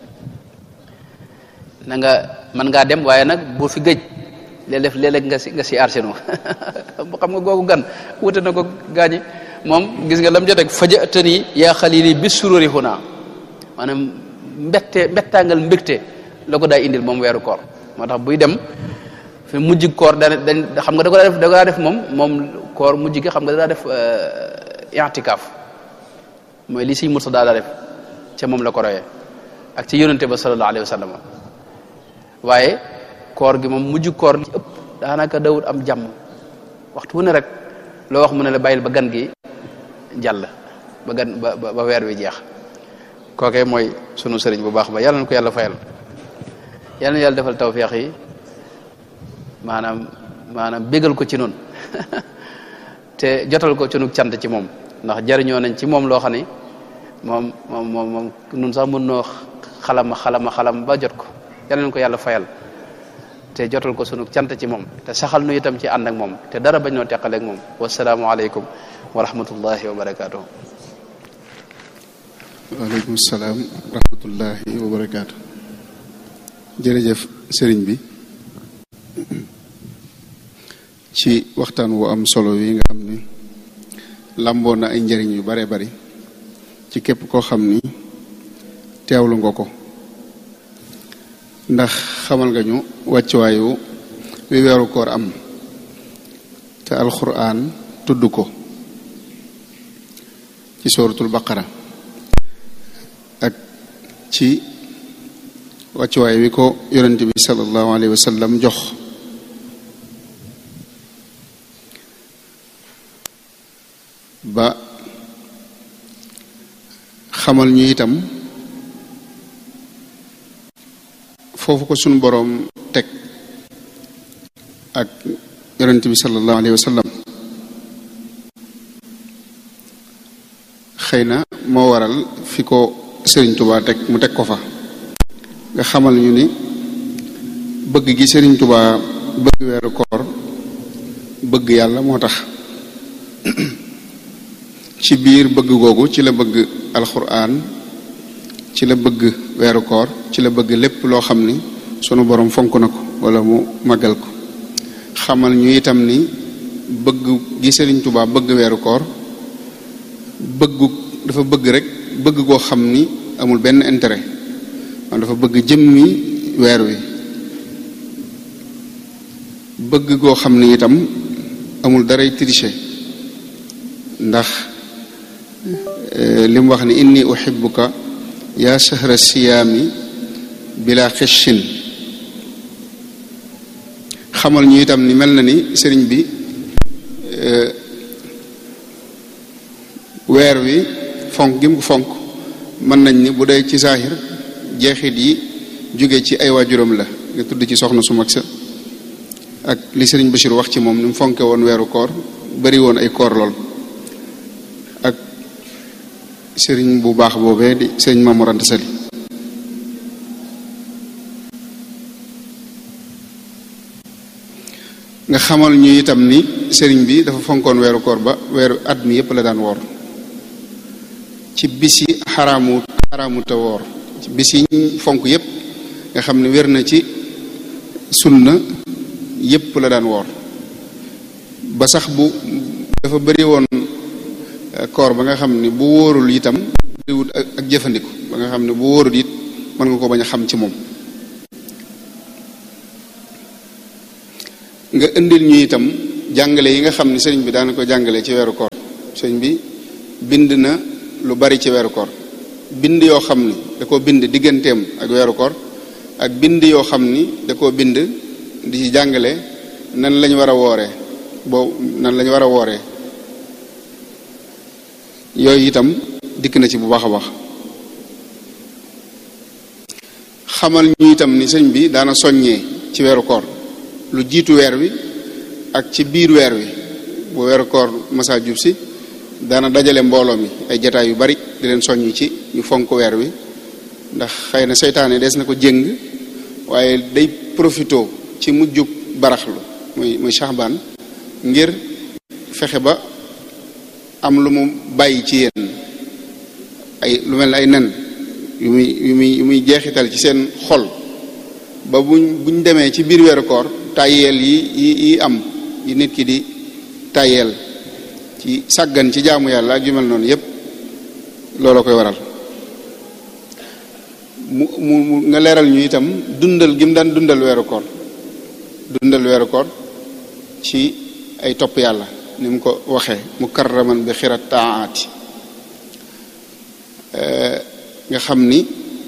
na nga mën ngaa dem waaye nag boo fi gëj léeg def léeg-léeg nga si nga si arsenu xam nga googu gan wute na ko gaañi moom gis nga lam jot rek fajatani yaa xalili bi sururi huna maanaam mbette mbettangal mbégte la ko daa indil moom weeru koor moo tax buy dem fi mujj koor da dañ xam nga da ko daa def da ko daa def moom moom koor mujj gi xam nga da daa def i'tikaaf mooy li Sëriñ Murtada daa def ca moom la ko royee ak ci yonente ba sallallahu alayhi wa sallam waaye koor gi moom mujj koor li ci ëpp daanaka dawut am jàmm waxtu wu ne rek loo wax mu ne la bàyyil ba gan gi jàll ba gan ba ba weer wi jeex kookee mooy sunu sëriñ bu baax ba yàlla na ko yàlla fayal yàlla na yàlla defal tawfeex yi maanaam maanaam bégal ko ci noonu te jotal ko sunu cant ci moom ndax jariñoo nañ ci moom loo xam ni moom moom moom moom nun sax mën noo xalama xalama xalam ba jot ko yàlla na ko yàlla fayal te jotal ko sunu cant ci moom te saxal nu itam ci ànd ak moom te dara bañ noo teqaleeg moom wasalaamu aleykum wa rahmatullahi wa barakaatuh.
waaleykum salaam wa rahmatullahi wa barakaatuh. jërëjëf sëriñ bi ci waxtaan wu am solo yi nga xam ni làmboo na ay njëriñ yu bare bari ci képp koo xam ni teewlu nga ko ndax xamal nga ñu wàccuwaayu wi weeru koor am te alxuraan tudd ko ci suratul baqara ak ci wàccuwaay wi ko yonent bi sallallahu alayhi wa sallam jox ba xamal ñu itam foofu ko sunu boroom teg ak yonent bi sallallahu alayhi wa sallam xëy na moo waral fi ko Sëriñ Tuubaa teg mu teg ko fa nga xamal ñu ni bëgg gi Sëriñ Tuubaa bëgg weeru koor bëgg yàlla moo tax ci biir bëgg googu ci la bëgg alxuraan ci la bëgg weeru koor ci la bëgg lépp loo xam ni sunu borom fonk na ko wala mu màggal ko xamal ñu itam ni bëgg gi Sëriñ Tuubaa bëgg weeru koor bëggu dafa bëgg rek bëgg goo xam ni amul benn intérêt man dafa bëgg jëmmi weer wi bëgg goo xam ni itam amul daray tricher ndax li mu wax ni inni uhibbuka yaa shahra siyaami bila xishin xamal ñu itam ni mel na ni sëriñ bi weer wi fonk gi mu ko fonk mën nañ ni bu dee ci saahir jeexit yi jóge ci ay waajuram la nga tudd ci soxna su mag sa ak li sëriñ Bachir wax ci moom ni mu fonke woon weeru koor bari woon ay koor lool ak sëriñ bu baax boobee di sëriñ Mamour Anta Sali nga xamal ñu itam ni sëriñ bi dafa fonkoon weeru koor ba weeru at mi yépp la daan woor ci bis yi xaraamu xaraamu te woor ci bis yi fonk yépp nga xam ne wér na ci sunna yépp la daan woor ba sax bu dafa bëri woon koor ba nga xam ne bu wóorul itam bëriwut ak jëfandiku ba nga xam ne bu wóorul it mën nga ko bañ a xam ci moom nga indil ñu itam jàngale yi nga xam ne sëriñ bi daana ko jàngale ci weeru koor. sëriñ bi bind na lu bari ci weeru koor, bind yoo xam ni da koo bind digganteem ak weeru koor ak bind yoo xam ni da koo bind di ci jàngale nan lañ war a wooree boo nan lañ war a wooree yooyu itam dikk na ci bu baax a baax. xamal ñu itam ni sëñ bi daana soññee ci weeru koor lu jiitu weer wi ak ci biir weer wi. bu weeru koor masa jub si daana dajale mbooloo mi ay jataay yu bari di leen soññ ci ñu fonk weer wi, ndax xëy na seytaane des na ko jëng waaye day profito ci mujjug baraxlu muy muy Shahbaan ngir fexe ba am lu mu bàyyi ci yéen ay lu mel ne ay nen yu muy yu muy yu muy jeexital ci seen xol ba buñ buñ demee ci biir weeru koor tàyyeel yi yi yi am yi nit ki di tàyyeel ci sàggan ci jaamu yàlla ak yu mel noonu yépp looloo koy waral. mu mu nga leeral ñu itam dundal gi mu daan dundal weeru koor dundal weeru koor ci ay topp yàlla ni mu ko waxee mukarraman bi xirat taati nga xam ni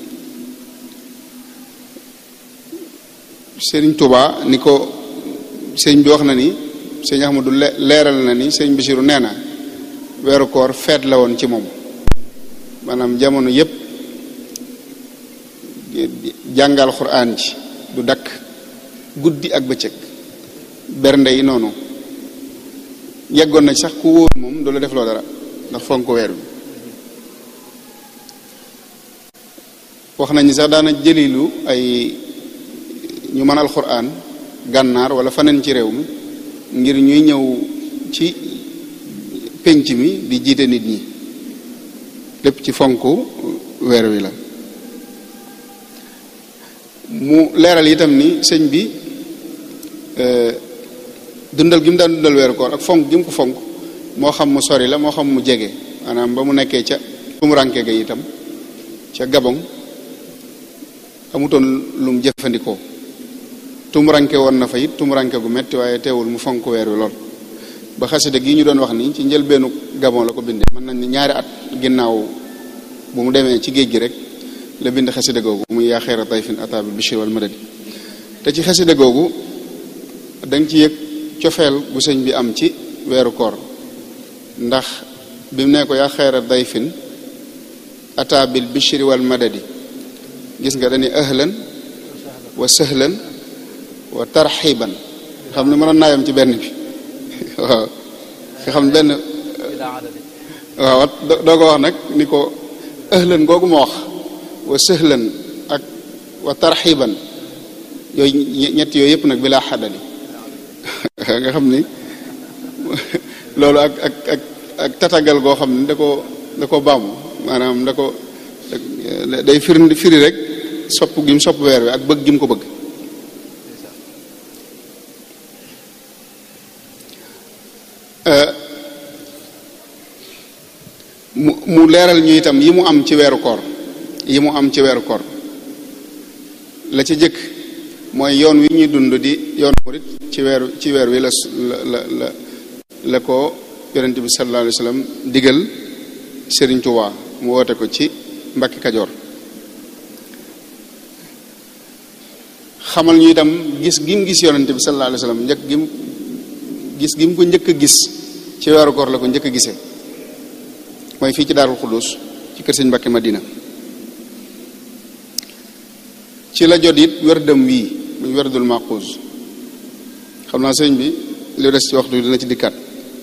Sëriñ Tuubaa ni ko sëriñ bi wax na ni sëriñ Ahmadu leeral na ni sëriñ Basiru nee na weeru koor feet la woon ci moom, maanaam jamono yépp jàngal Qur'aan ji du dakk guddi ak bëccëg, bernde yi noonu yeggoon na sax ku wóor moom du la def loo dara ndax fonk weer bi. wax nañ ni sax daana jëlilu ay ñu mën alxuraan gànnaar wala faneen ci réew mi ngir ñuy ñëw ci penc mi di jiite nit ñi, lépp ci fonk weer wi la. mu leeral itam ni sëñ bi dundal gi mu daan dundal weeru koor ak fonk gi mu ko fonk moo xam mu sori la moo xam mu jege, maanaam ba mu nekkee ca tumuranke ga itam ca Gabon amutoon lu mu jëfandikoo, tumuranke woon na fa it tumuranke gu metti waaye teewul mu fonk weer wi lool ba xasida gi ñu doon wax ni ci njëlbeenu Gabon la ko bindee. mën nañ ni ñaari at ginnaaw bu mu demee ci géej gi rek la bind xasida googu muy yaa xeera tayfin ata bil bishri wal madadi. te ci xasida googu danga ci yëg cofeel gu sëñ bi am ci weeru koor, ndax bi mu ne ko yaa xeera dayfin ata bil bishri wal madadi gis nga dañuy ahlan wa sahlan wa tarxiban, xam ne mënoon naa yam ci benn bi waaw nga xam benn waaw doo ko wax nag ni ko ahlan googu ma wax wa sahlan ak wa tarxiban yooyu ñett yooyu yëpp nag bi laa xaddali nga xam ni loolu ak ak ak ak tatagal goo xam ni da ko da ko baamu, maanaam da ko day firi firi rek sopp gi mu sopp weer wi ak bëgg gi mu ko bëgg. mu mu leeral ñu itam yi mu am ci weeru koor yi mu am ci weeru koor la ci jëkk mooy yoon wi ñuy dund di yoon murit ci weeru ci weer wi la la la la ko yonent bi sallallahu alayhi wa sallam digal Sëriñ Tuubaa mu woote ko ci Mbàkke Kajoor. xamal ñu itam gis gi mu gis yonent bi sallallahu alayhi wa sallam njëkk gi mu gis gi mu ko njëkk a gis ci weeru koor la ko njëkk a gisee mooy fii ci Daarul Xuddus ci kër Sëñ Mbàkke Madina. ci la jot it werdam wii muy werdul maquus, xam naa sëñ bi li des ci waxtu dina ci dikkaat.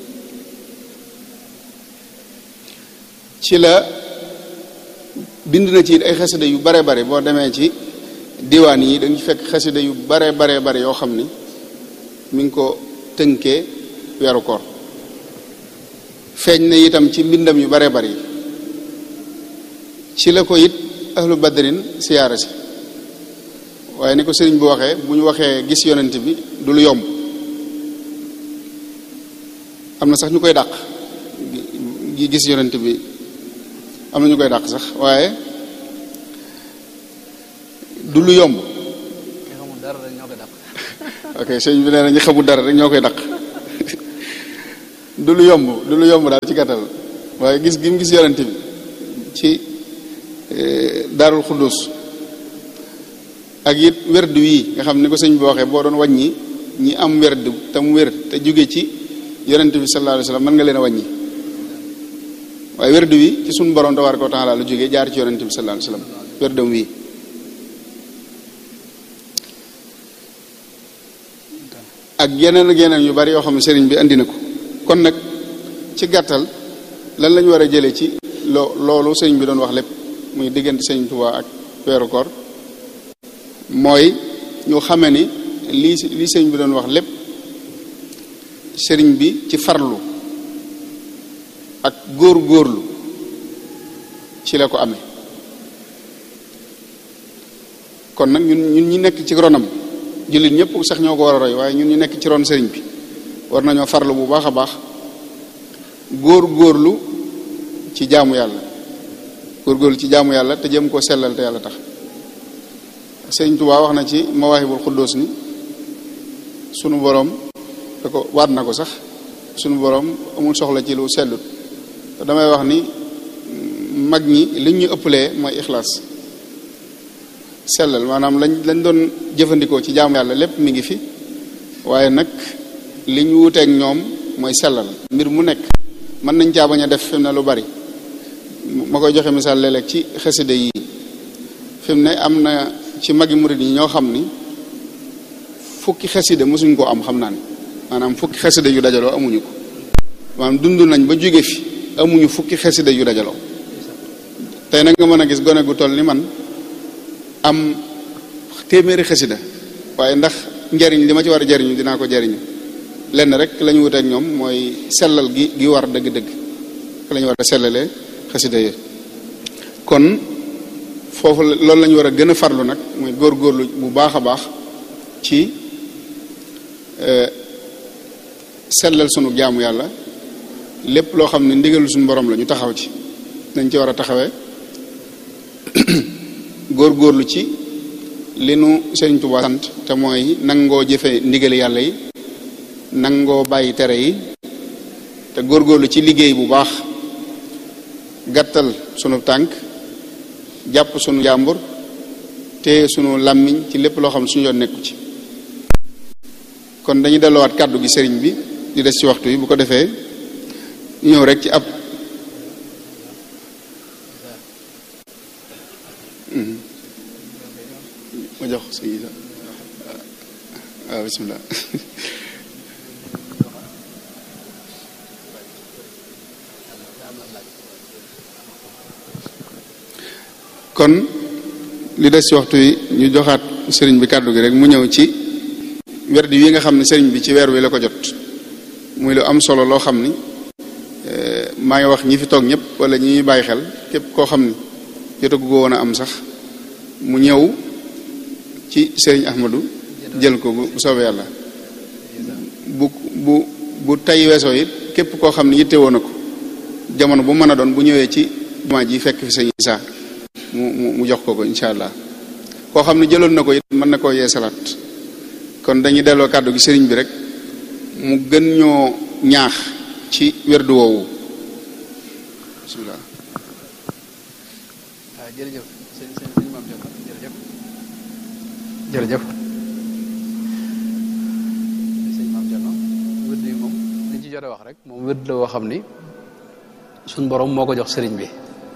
ci la bind na ci it ay xasida yu bare bare, boo demee ci diwaan yi dañu fekk xasida yu bare bare bare yoo xam ni mi ngi ko tënkee weeru koor. feeñ na itam ci mbindam yu bare bare yi. ci la ko it ahlu badrin siyaara si, waaye ni ko sëriñ bu waxee bu ñu waxee gis yonent bi du lu yomb, am na sax ñu koy dàq gi gis yonent bi am na ñu koy dàq sax, waaye du lu yomb ok sëñ bi nee na ñu xamul dara rek ñoo koy daq du lu yomb du lu yomb daal ci gàttal waaye gis gi mu gis yonent bi ci daarul xuddus ak it werd wii nga xam ni ko sëñ bi waxee boo doon wàññi ñi am werd te mu wér te jóge ci yonent bi sallallahu alayhi wasallam mën nga leen a wàññi waaye werd wi ci suñu borom tabaaraka wa taala lu jógee jaar ci yonent bi sallallahu alayhi wasallam werdam wii ak yeneen ak yeneen yu bari yoo xam ne sëriñ bi andi na ko kon nag ci gàttal lan lañu war a jëlee ci loo loolu sëriñ bi doon wax lépp muy diggante sëriñ Tuubaa ak weeru koor mooy ñu xame ni lii lii sëriñ bi doon wax lépp sëriñ bi ci farlu ak góor góorlu ci la ko amee kon nag ñun ñun ñi nekk ci ronam jullit ñëpp sax ñoo ko war a roy waaye ñun ñu nekk ci ron sëriñ bi war nañoo farlu bu baax a baax góor góorlu ci jaamu yàlla góor góorlu ci jaamu yàlla te jëm koo sellal te yàlla tax sëriñ Tuubaa wax na ci Mawaahibul Quddus ni sunu borom da ko waat na ko sax sunu borom amul soxla ci lu sellut te damay wax ni mag ñi li ñu ëppalee mooy ixlaas sellal maanaam lañ lañ doon jëfandikoo ci jaamu yàlla lépp mi ngi fi waaye nag li ñu wuteek ñoom mooy sellal mbir mu nekk mën nañ caa bañ a def fi mu ne lu bari ma koy joxe misaal léeg-léeg ci xasida yi fi mu ne am na ci magi murid yi ñoo xam ni fukki xasida mosuñ koo am xam naa ni maanaam fukki xasida yu dajaloo amuñu ko maanaam dund nañ ba jóge fi amuñu fukki xasida yu dajaloo tey nag nga mën a gis gone gu toll ni man am téeméeri xasida waaye ndax njariñ li ma ci war a jariñu dinaa ko jariñu lenn rek la ñu wuteek ñoom mooy sellal gi gi war dëgg-dëgg la ñu war a sellalee xasida yi kon foofu loolu la ñu war a gën a farlu nag mooy góorgóorlu bu baax a baax ci sellal sunu jaamu yàlla lépp loo xam ne ndigalu suñu borom la ñu taxaw ci dañ ci war a taxawee góorgóorlu ci li nu Sëriñ Tuubaa sant te mooy nangoo jëfe ndigali yàlla yi nangoo bàyyi tere yi te góorgóorlu ci liggéey bu baax gàttal sunu tànk jàpp sunu jàmbur te sunu làmmiñ ci lépp loo xam suñu yoon nekku ci kon dañuy delloowaat kàddu gi sëriñ bi di des ci waxtu yi bu ko defee ñëw rek ci ab ma jox sëñ Isa waaw bismillah kon li des ci waxtu yi ñu joxaat sëriñ bi kàddu gi rek mu ñëw ci werd yi nga xam ne sëriñ bi ci weer wi la ko jot muy lu am solo loo xam ni maa ngi wax ñi fi toog ñëpp wala ñi ñuy bàyyi xel képp koo xam ni jotagu ko woon a am sax mu ñëw ci sëriñ Ahmadou jël ko bu soobee yàlla bu bu bu tay weesoo it képp koo xam ne yitte woon na ko jamono bu mën a doon bu ñëwee ci jumaa ji fekk fi sëñ Isaa mu mu mu jox ko ko incha allah koo xam ne jëloon na ko it mën na koo yee salaat kon dañuy delloo kàddu gi sëriñ bi rek mu gën ñoo ñaax ci werdu woowu bismillah.
waaw jërëjëf sëñ sëñ sëñ Maam Cerno jërëjëf jërëjëf sëñ Maam Cerno wërd yi moom liñ ci jot a wax rek moom wërd la woo xam ni suñ borom moo ko jox sëriñ bi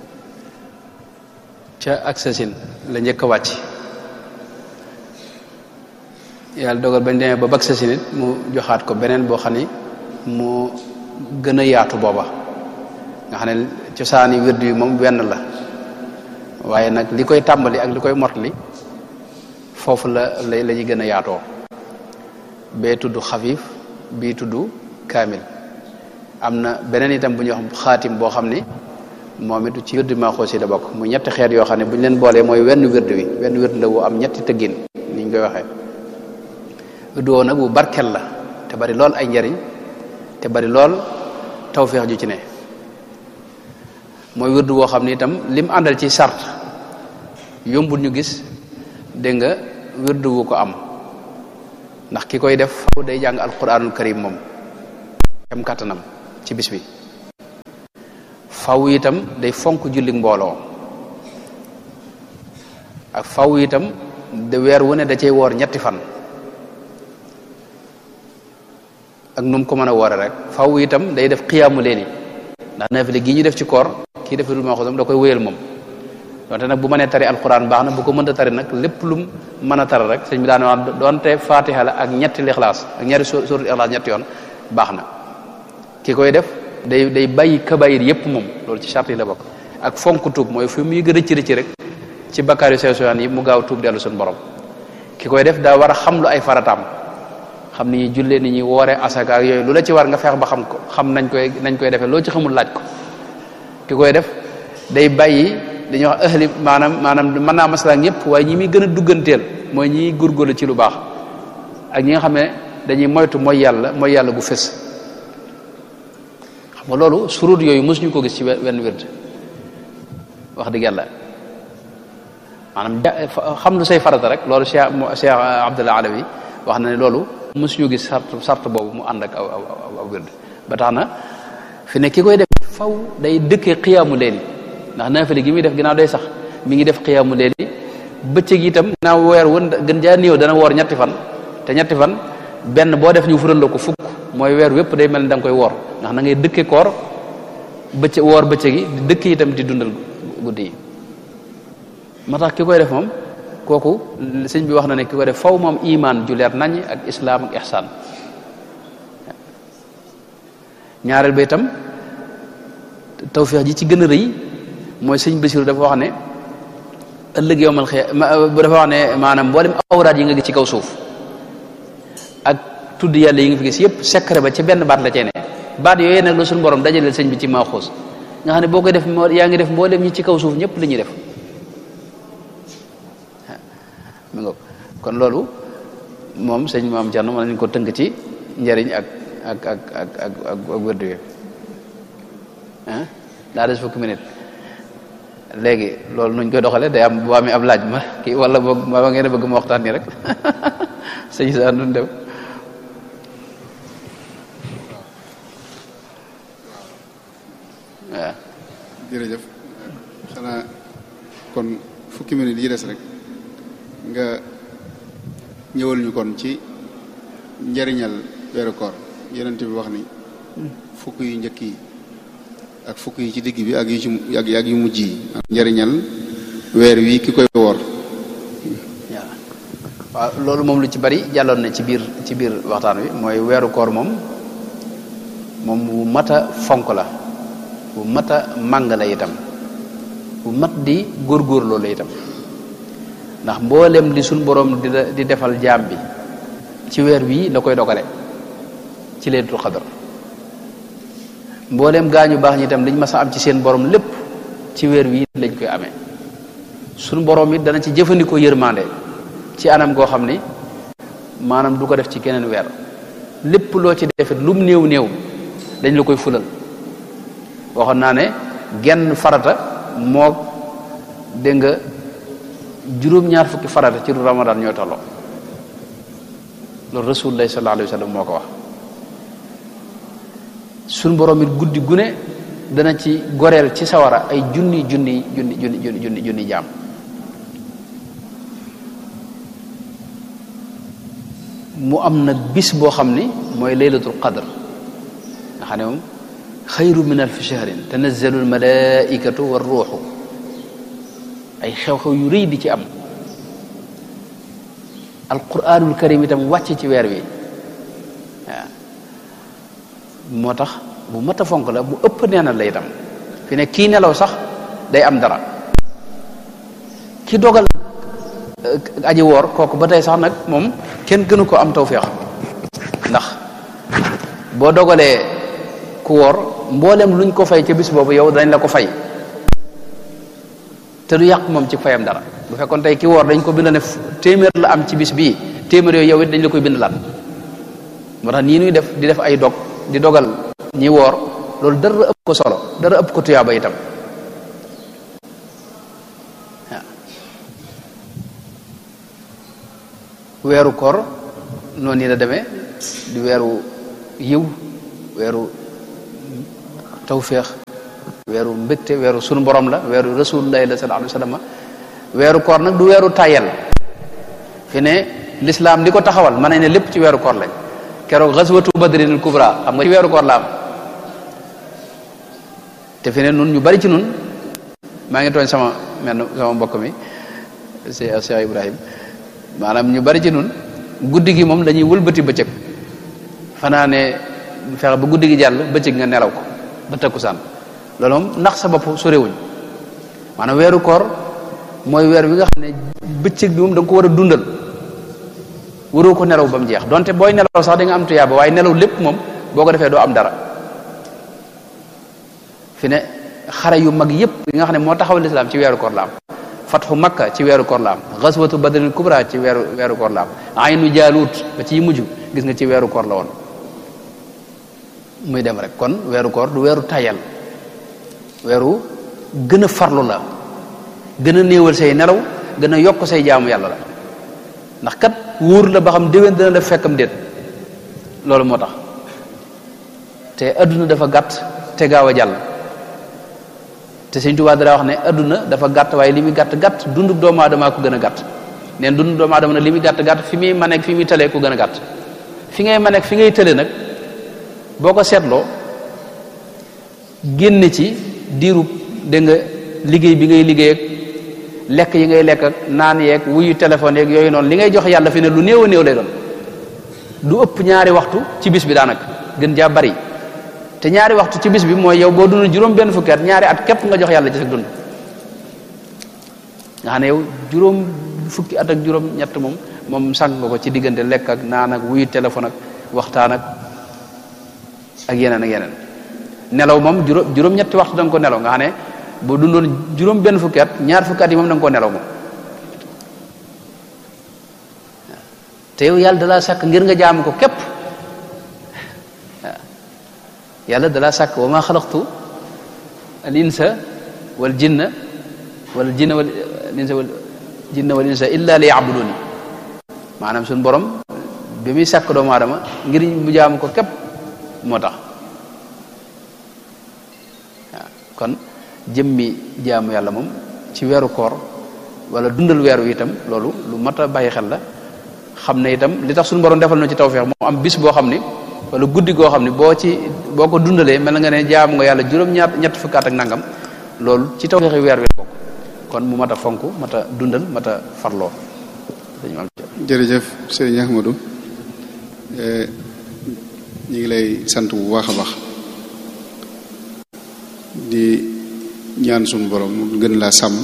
ca ak sasin la njëkk a wàcc yàlla dogal bañ demee ba bag sasin it mu joxaat ko beneen boo xam ni moo gën a yaatu booba nga xam ne cosaani wërd yi moom wenn la waaye nag li koy tàmbali ak li koy motli foofu la la la ñuy gën a yaatoo bee tudd xafiif bii tudd kaamil am na beneen itam bu ñuy wax xaatim boo xam ni moom it ci wërd Maaxoos yi la bokk mu ñetti xeet yoo xam ne bu ñu leen boolee mooy wenn wërd wi wenn wërd la wu am ñetti tëggin ni ñu koy waxee wërd woo nag bu barkel la te bari lool ay njariñ te bari lool tawféex ju ci ne mooy wërd woo xam ne itam lim àndal ci sart yombul ñu gis dégg nga wërd wu ko am ndax ki koy def faw day jàng alquranul karim moom am kattanam ci bis bi faw itam day fonk jullik mbooloo ak faw itam de weer wu ne da cay woor ñetti fan ak nu mu ko mën a woore rek faw itam day def xiyaamu leeli ndax naafile gi ñu def ci koor kii def dul ma xosam da koy wéyal moom donte nag bu mënee tari alquran baax na bu ko mënta tari nag lépp lu mu mën a tari rek sëñ bi daan wax doonte fatiha la ak ñetti lixlaas ak ñaari suuratul ixlaas ñetti yoon baax na ki koy def day day bàyyi kabayir yépp moom loolu ci charte yi la bokk ak fonk tuub mooy fi muy gën a ci rëcc rek ci bakkaar yu sew sewaan yi mu gaaw tuub dellu suñu borom ki koy def daa war a xam lu ay farataam xam ni ñuy jullee ni ñuy wooree asaka ak yooyu lu la ci war nga feex ba xam ko xam nañ koy nañ koy defee loo ci xamul laaj ko ki koy def day bàyyi dañuy wax ahli maanaam maanaam mën naa maslaa ñëpp waaye ñi muy gën a dugganteel mooy ñiy góorgóorlu ci lu baax ak ñi nga xam ne dañuy moytu mooy yàlla mooy yàlla gu fës xam nga loolu surut yooyu mosuñu ko gis ci wenn wird wax dëgg yàlla maanaam xam lu say farata rek loolu Cheikh Cheikh Abdallah Alawi wax na ne loolu mosuñu gis sart sart boobu mu ànd ak aw aw aw wird ba tax na fi ne ki koy def faw day dëkkee xiyaamu leeli ndax naafile gi muy def ginnaaw day sax mi ngi def xiyaamu leeli bëccëg itam ginnaaw weer woon gën jaa néew dana woor ñetti fan te ñetti fan benn boo def ñu fural la ko fukk mooy weer wépp day mel ni da nga koy woor ndax na ngay dëkke koor bëccëg woor bëccëg yi di dëkk itam di dundal guddi yi moo tax ki koy def moom kooku sëñ bi wax na ne ki koy def faw moom iman ju leer nañ ak islaam ak ihsaan ñaareel ba itam tawfiix ji ci gën a rëy mooy sëñ Basiru dafa wax ne ëllëg yowmal xiyaama dafa wax ne maanaam mboolem awraat yi nga gis ci kaw suuf ak tudd yàlla yi nga fi gis yëpp secret ba ca benn baat la cee ne baat yooyu nag la suñu borom dajaleel sëñ bi ci maaxuus nga xam ne boo koy def yaa ngi def mboolem ñi ci kaw suuf ñëpp li ñuy def mi nga kon loolu moom sëñ maam Cerno mën nañu ko tënk ci njëriñ ak ak ak ak ak ak ak wérdu yi ah daa des fukki minute léegi loolu nuñ koy doxale day am boo amee ab laaj ma kii wala boog ma ngeen a bëgg ma waxtaan nii rek sëñ sa nun dem waaw
jërëjëf xanaa kon fukki minute yi des rek nga ñëwal ñu kon ci njëriñal weeru koor yonent bi wax ni fukk yu njëkk yi ak fukk yi ci digg bi ak yu ci ak ak yu mujj yi njëriñal weer wi ki koy woor
waaw loolu moom lu ci bari jàlloon na ci biir ci biir waxtaan wi mooy weeru koor moom moom bu mat a fonk la bu mat a màng la itam bu mat di góorgóor loolu itam ndax mboolem li suñ borom di di defal jaam bi ci weer wii la koy dogale ci laylatul qadr mboolem gaañu baax ñi itam liñ mas a am ci seen borom lépp ci weer wii lañ koy amee suñ borom it dana ci jëfandikoo yërmande ci anam goo xam ni maanaam du ko def ci keneen weer lépp loo ci defet lum néew néew dañ la koy fulal waxoon naa ne genn farata moo dégg nga juróom-ñaar fukki farata ci ramadan ñooy tolloo loolu rasulullah sallallahu alayhi wa sallam moo ko wax suñ borom it guddi gune dana ci goreel ci sawara ay junni junni junni junni junni junni junni jaam mu am nag bis boo xam ni mooy laylatul qadr nga xam ne moom xayru min alfi shahrin tanazzalu almalaikatu war ruuxu ay xew-xew yu rëy di ci am alquranul karim itam wàcc ci weer wi waaw moo tax bu mat a fonk la bu ëpp neenal la itam fi ne kii nelaw sax day am dara ki dogal aji woor kooku ba tey sax nag moom kenn gënu ko am tawféex ndax boo dogalee ku woor mboolem luñ ko fay ca bis boobu yow dañ la ko fay te du yàq moom ci fayam dara bu fekkoon tey ki woor dañ ko bind ne téeméer la am ci bis bii téeméer yooyu yow it dañ la koy bind laat moo tax nii nuy def di def ay dog di dogal ñi woor loolu dara ëpp ko solo dara ëpp ko tuyaaba itam waaw weeru koor noonu yi la demee di weeru yiw weeru tawféex weeru mbégte weeru sunu borom la weeru rasulullahi la sallallahu alayhi wasallam weeru koor nag du weeru tayel fi ne l'islam li ko taxawal mën nañ ne lépp ci weeru koor lañ keroog ghazwatu badrinil kubra xam nga ci weeru koor la am te fi ne nun ñu bari ci nun maa ngi tooñ sama menn sama mbokk mi c'est Cheikh Ibrahim maanaam ñu bari ci nun guddi gi moom dañuy wëlbati bëccëg fanaa ne fexe ba guddi gi jàll bëccëg nga nelaw ko ba takkusaan loolu moom ndax sa bopp sorewuñ maanaam weeru koor mooy weer wi nga xam ne bëccëg bi moom da nga ko war a dundal waroo ko nelaw ba mu jeex donte booy nelaw sax di nga am tuyaaba waaye nelaw lépp moom boo ko defee doo am dara fi ne xare yu mag yépp yi nga xam ne moo taxawal lislaam ci weeru koor la am fatxu makka ci weeru koor la am ghazwatu badril kubra ci weeru weeru koor la am aynu jaalut ba ci mujj gis nga ci weeru koor la woon muy dem rek kon weeru koor du weeru tayal weeru gën a farlu la gën a néewal say nelaw gën a yokk say jaamu yàlla la ndax kat wóor la ba xam déwén dina la fekkam déet loolu moo tax te adduna dafa gàtt te gaaw a jàll te Sëñ Tuubaa dara wax ne adduna dafa gàtt waaye li muy gàtt gàtt dundu doomu aadama ko gën a gàtt neen dundu doomu aadama nag li muy gàtt gàtt fi muy maneeg fi muy tëlee ko gën a gàtt fi ngay maneeg fi ngay tëlee nag boo ko seetloo génn ci diirub dégg nga liggéey bi ngay liggéey ak lekk yi ngay lekk ak naan yeeg wuyu téléphone yeeg yooyu noonu li ngay jox yàlla fi ne lu néew a néew lay doon du ëpp ñaari waxtu ci bis bi daanaka gën jaa bari te ñaari waxtu ci bis bi mooy yow boo dund juróom benn fukki at ñaari at képp nga jox yàlla ci sa dund nga xam ne yow juróom fukki at ak juróom ñett moom moom sànq nga ko ci diggante lekk ak naan ak wuyu téléphone ak waxtaan ak ak yeneen ak yeneen nelaw moom juróom juróom-ñetti waxtu da nga ko nelaw nga xam ne boo dundoon juróom benn fukki at ñaar fukki at yi moom da nga ko nelaw moom te yow yàlla dalaa sàkk ngir nga jaamu ko képp waaw yàlla dalaa sàkk wa ma xalaqtu al insa wal jinna wal jinna wal insa wal jinna wal insa illa li ya'buduni maanaam suñu borom bi muy sàkk doomu aadama ngir mu jaamu ko képp moo tax waaw kon jëmmi jaamu yàlla moom ci weeru koor wala dundal weeru itam loolu lu mat a bàyyi xel la xam ne itam li tax suñu borom defal na ci tawfeex moo am bis boo xam ni wala guddi goo xam ni boo ci boo ko dundalee mel na nga ne jaamu nga yàlla juróom-ñaar ñett fukkaat ak nangam loolu ci tawfeexi weer wi bokk kon mu mat a fonk mat a dundal mat a farloo.
jërëjëf sëriñ Ahmadou ñu ngi lay sant bu baax a baax di ñaan suñu borom mu gën laa sàmm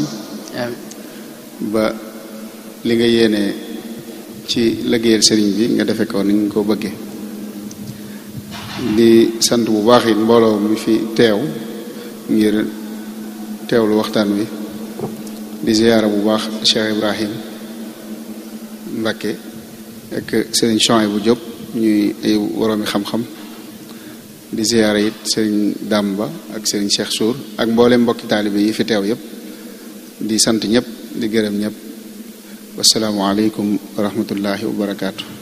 ba li nga yéene ci liggéeyal sëriñ bi nga defe ko ni nga ko bëggee di sant bu baax it mbooloo mi fi teew ngir teewlu waxtaan wi di ziyaara bu baax Cheikh Ibrahim Mbacké ak sëriñ Chouaïbou bu Diop ñuy ay woroomi xam-xam di ziyaara it sëriñ Damba ak sëriñ Cheikh Sour ak mboolem mbokki taalibe yi fi teew yépp di sant ñëpp di gërëm ñëpp wasalaamu aleykum wa rahmatullahi wa barakaatu.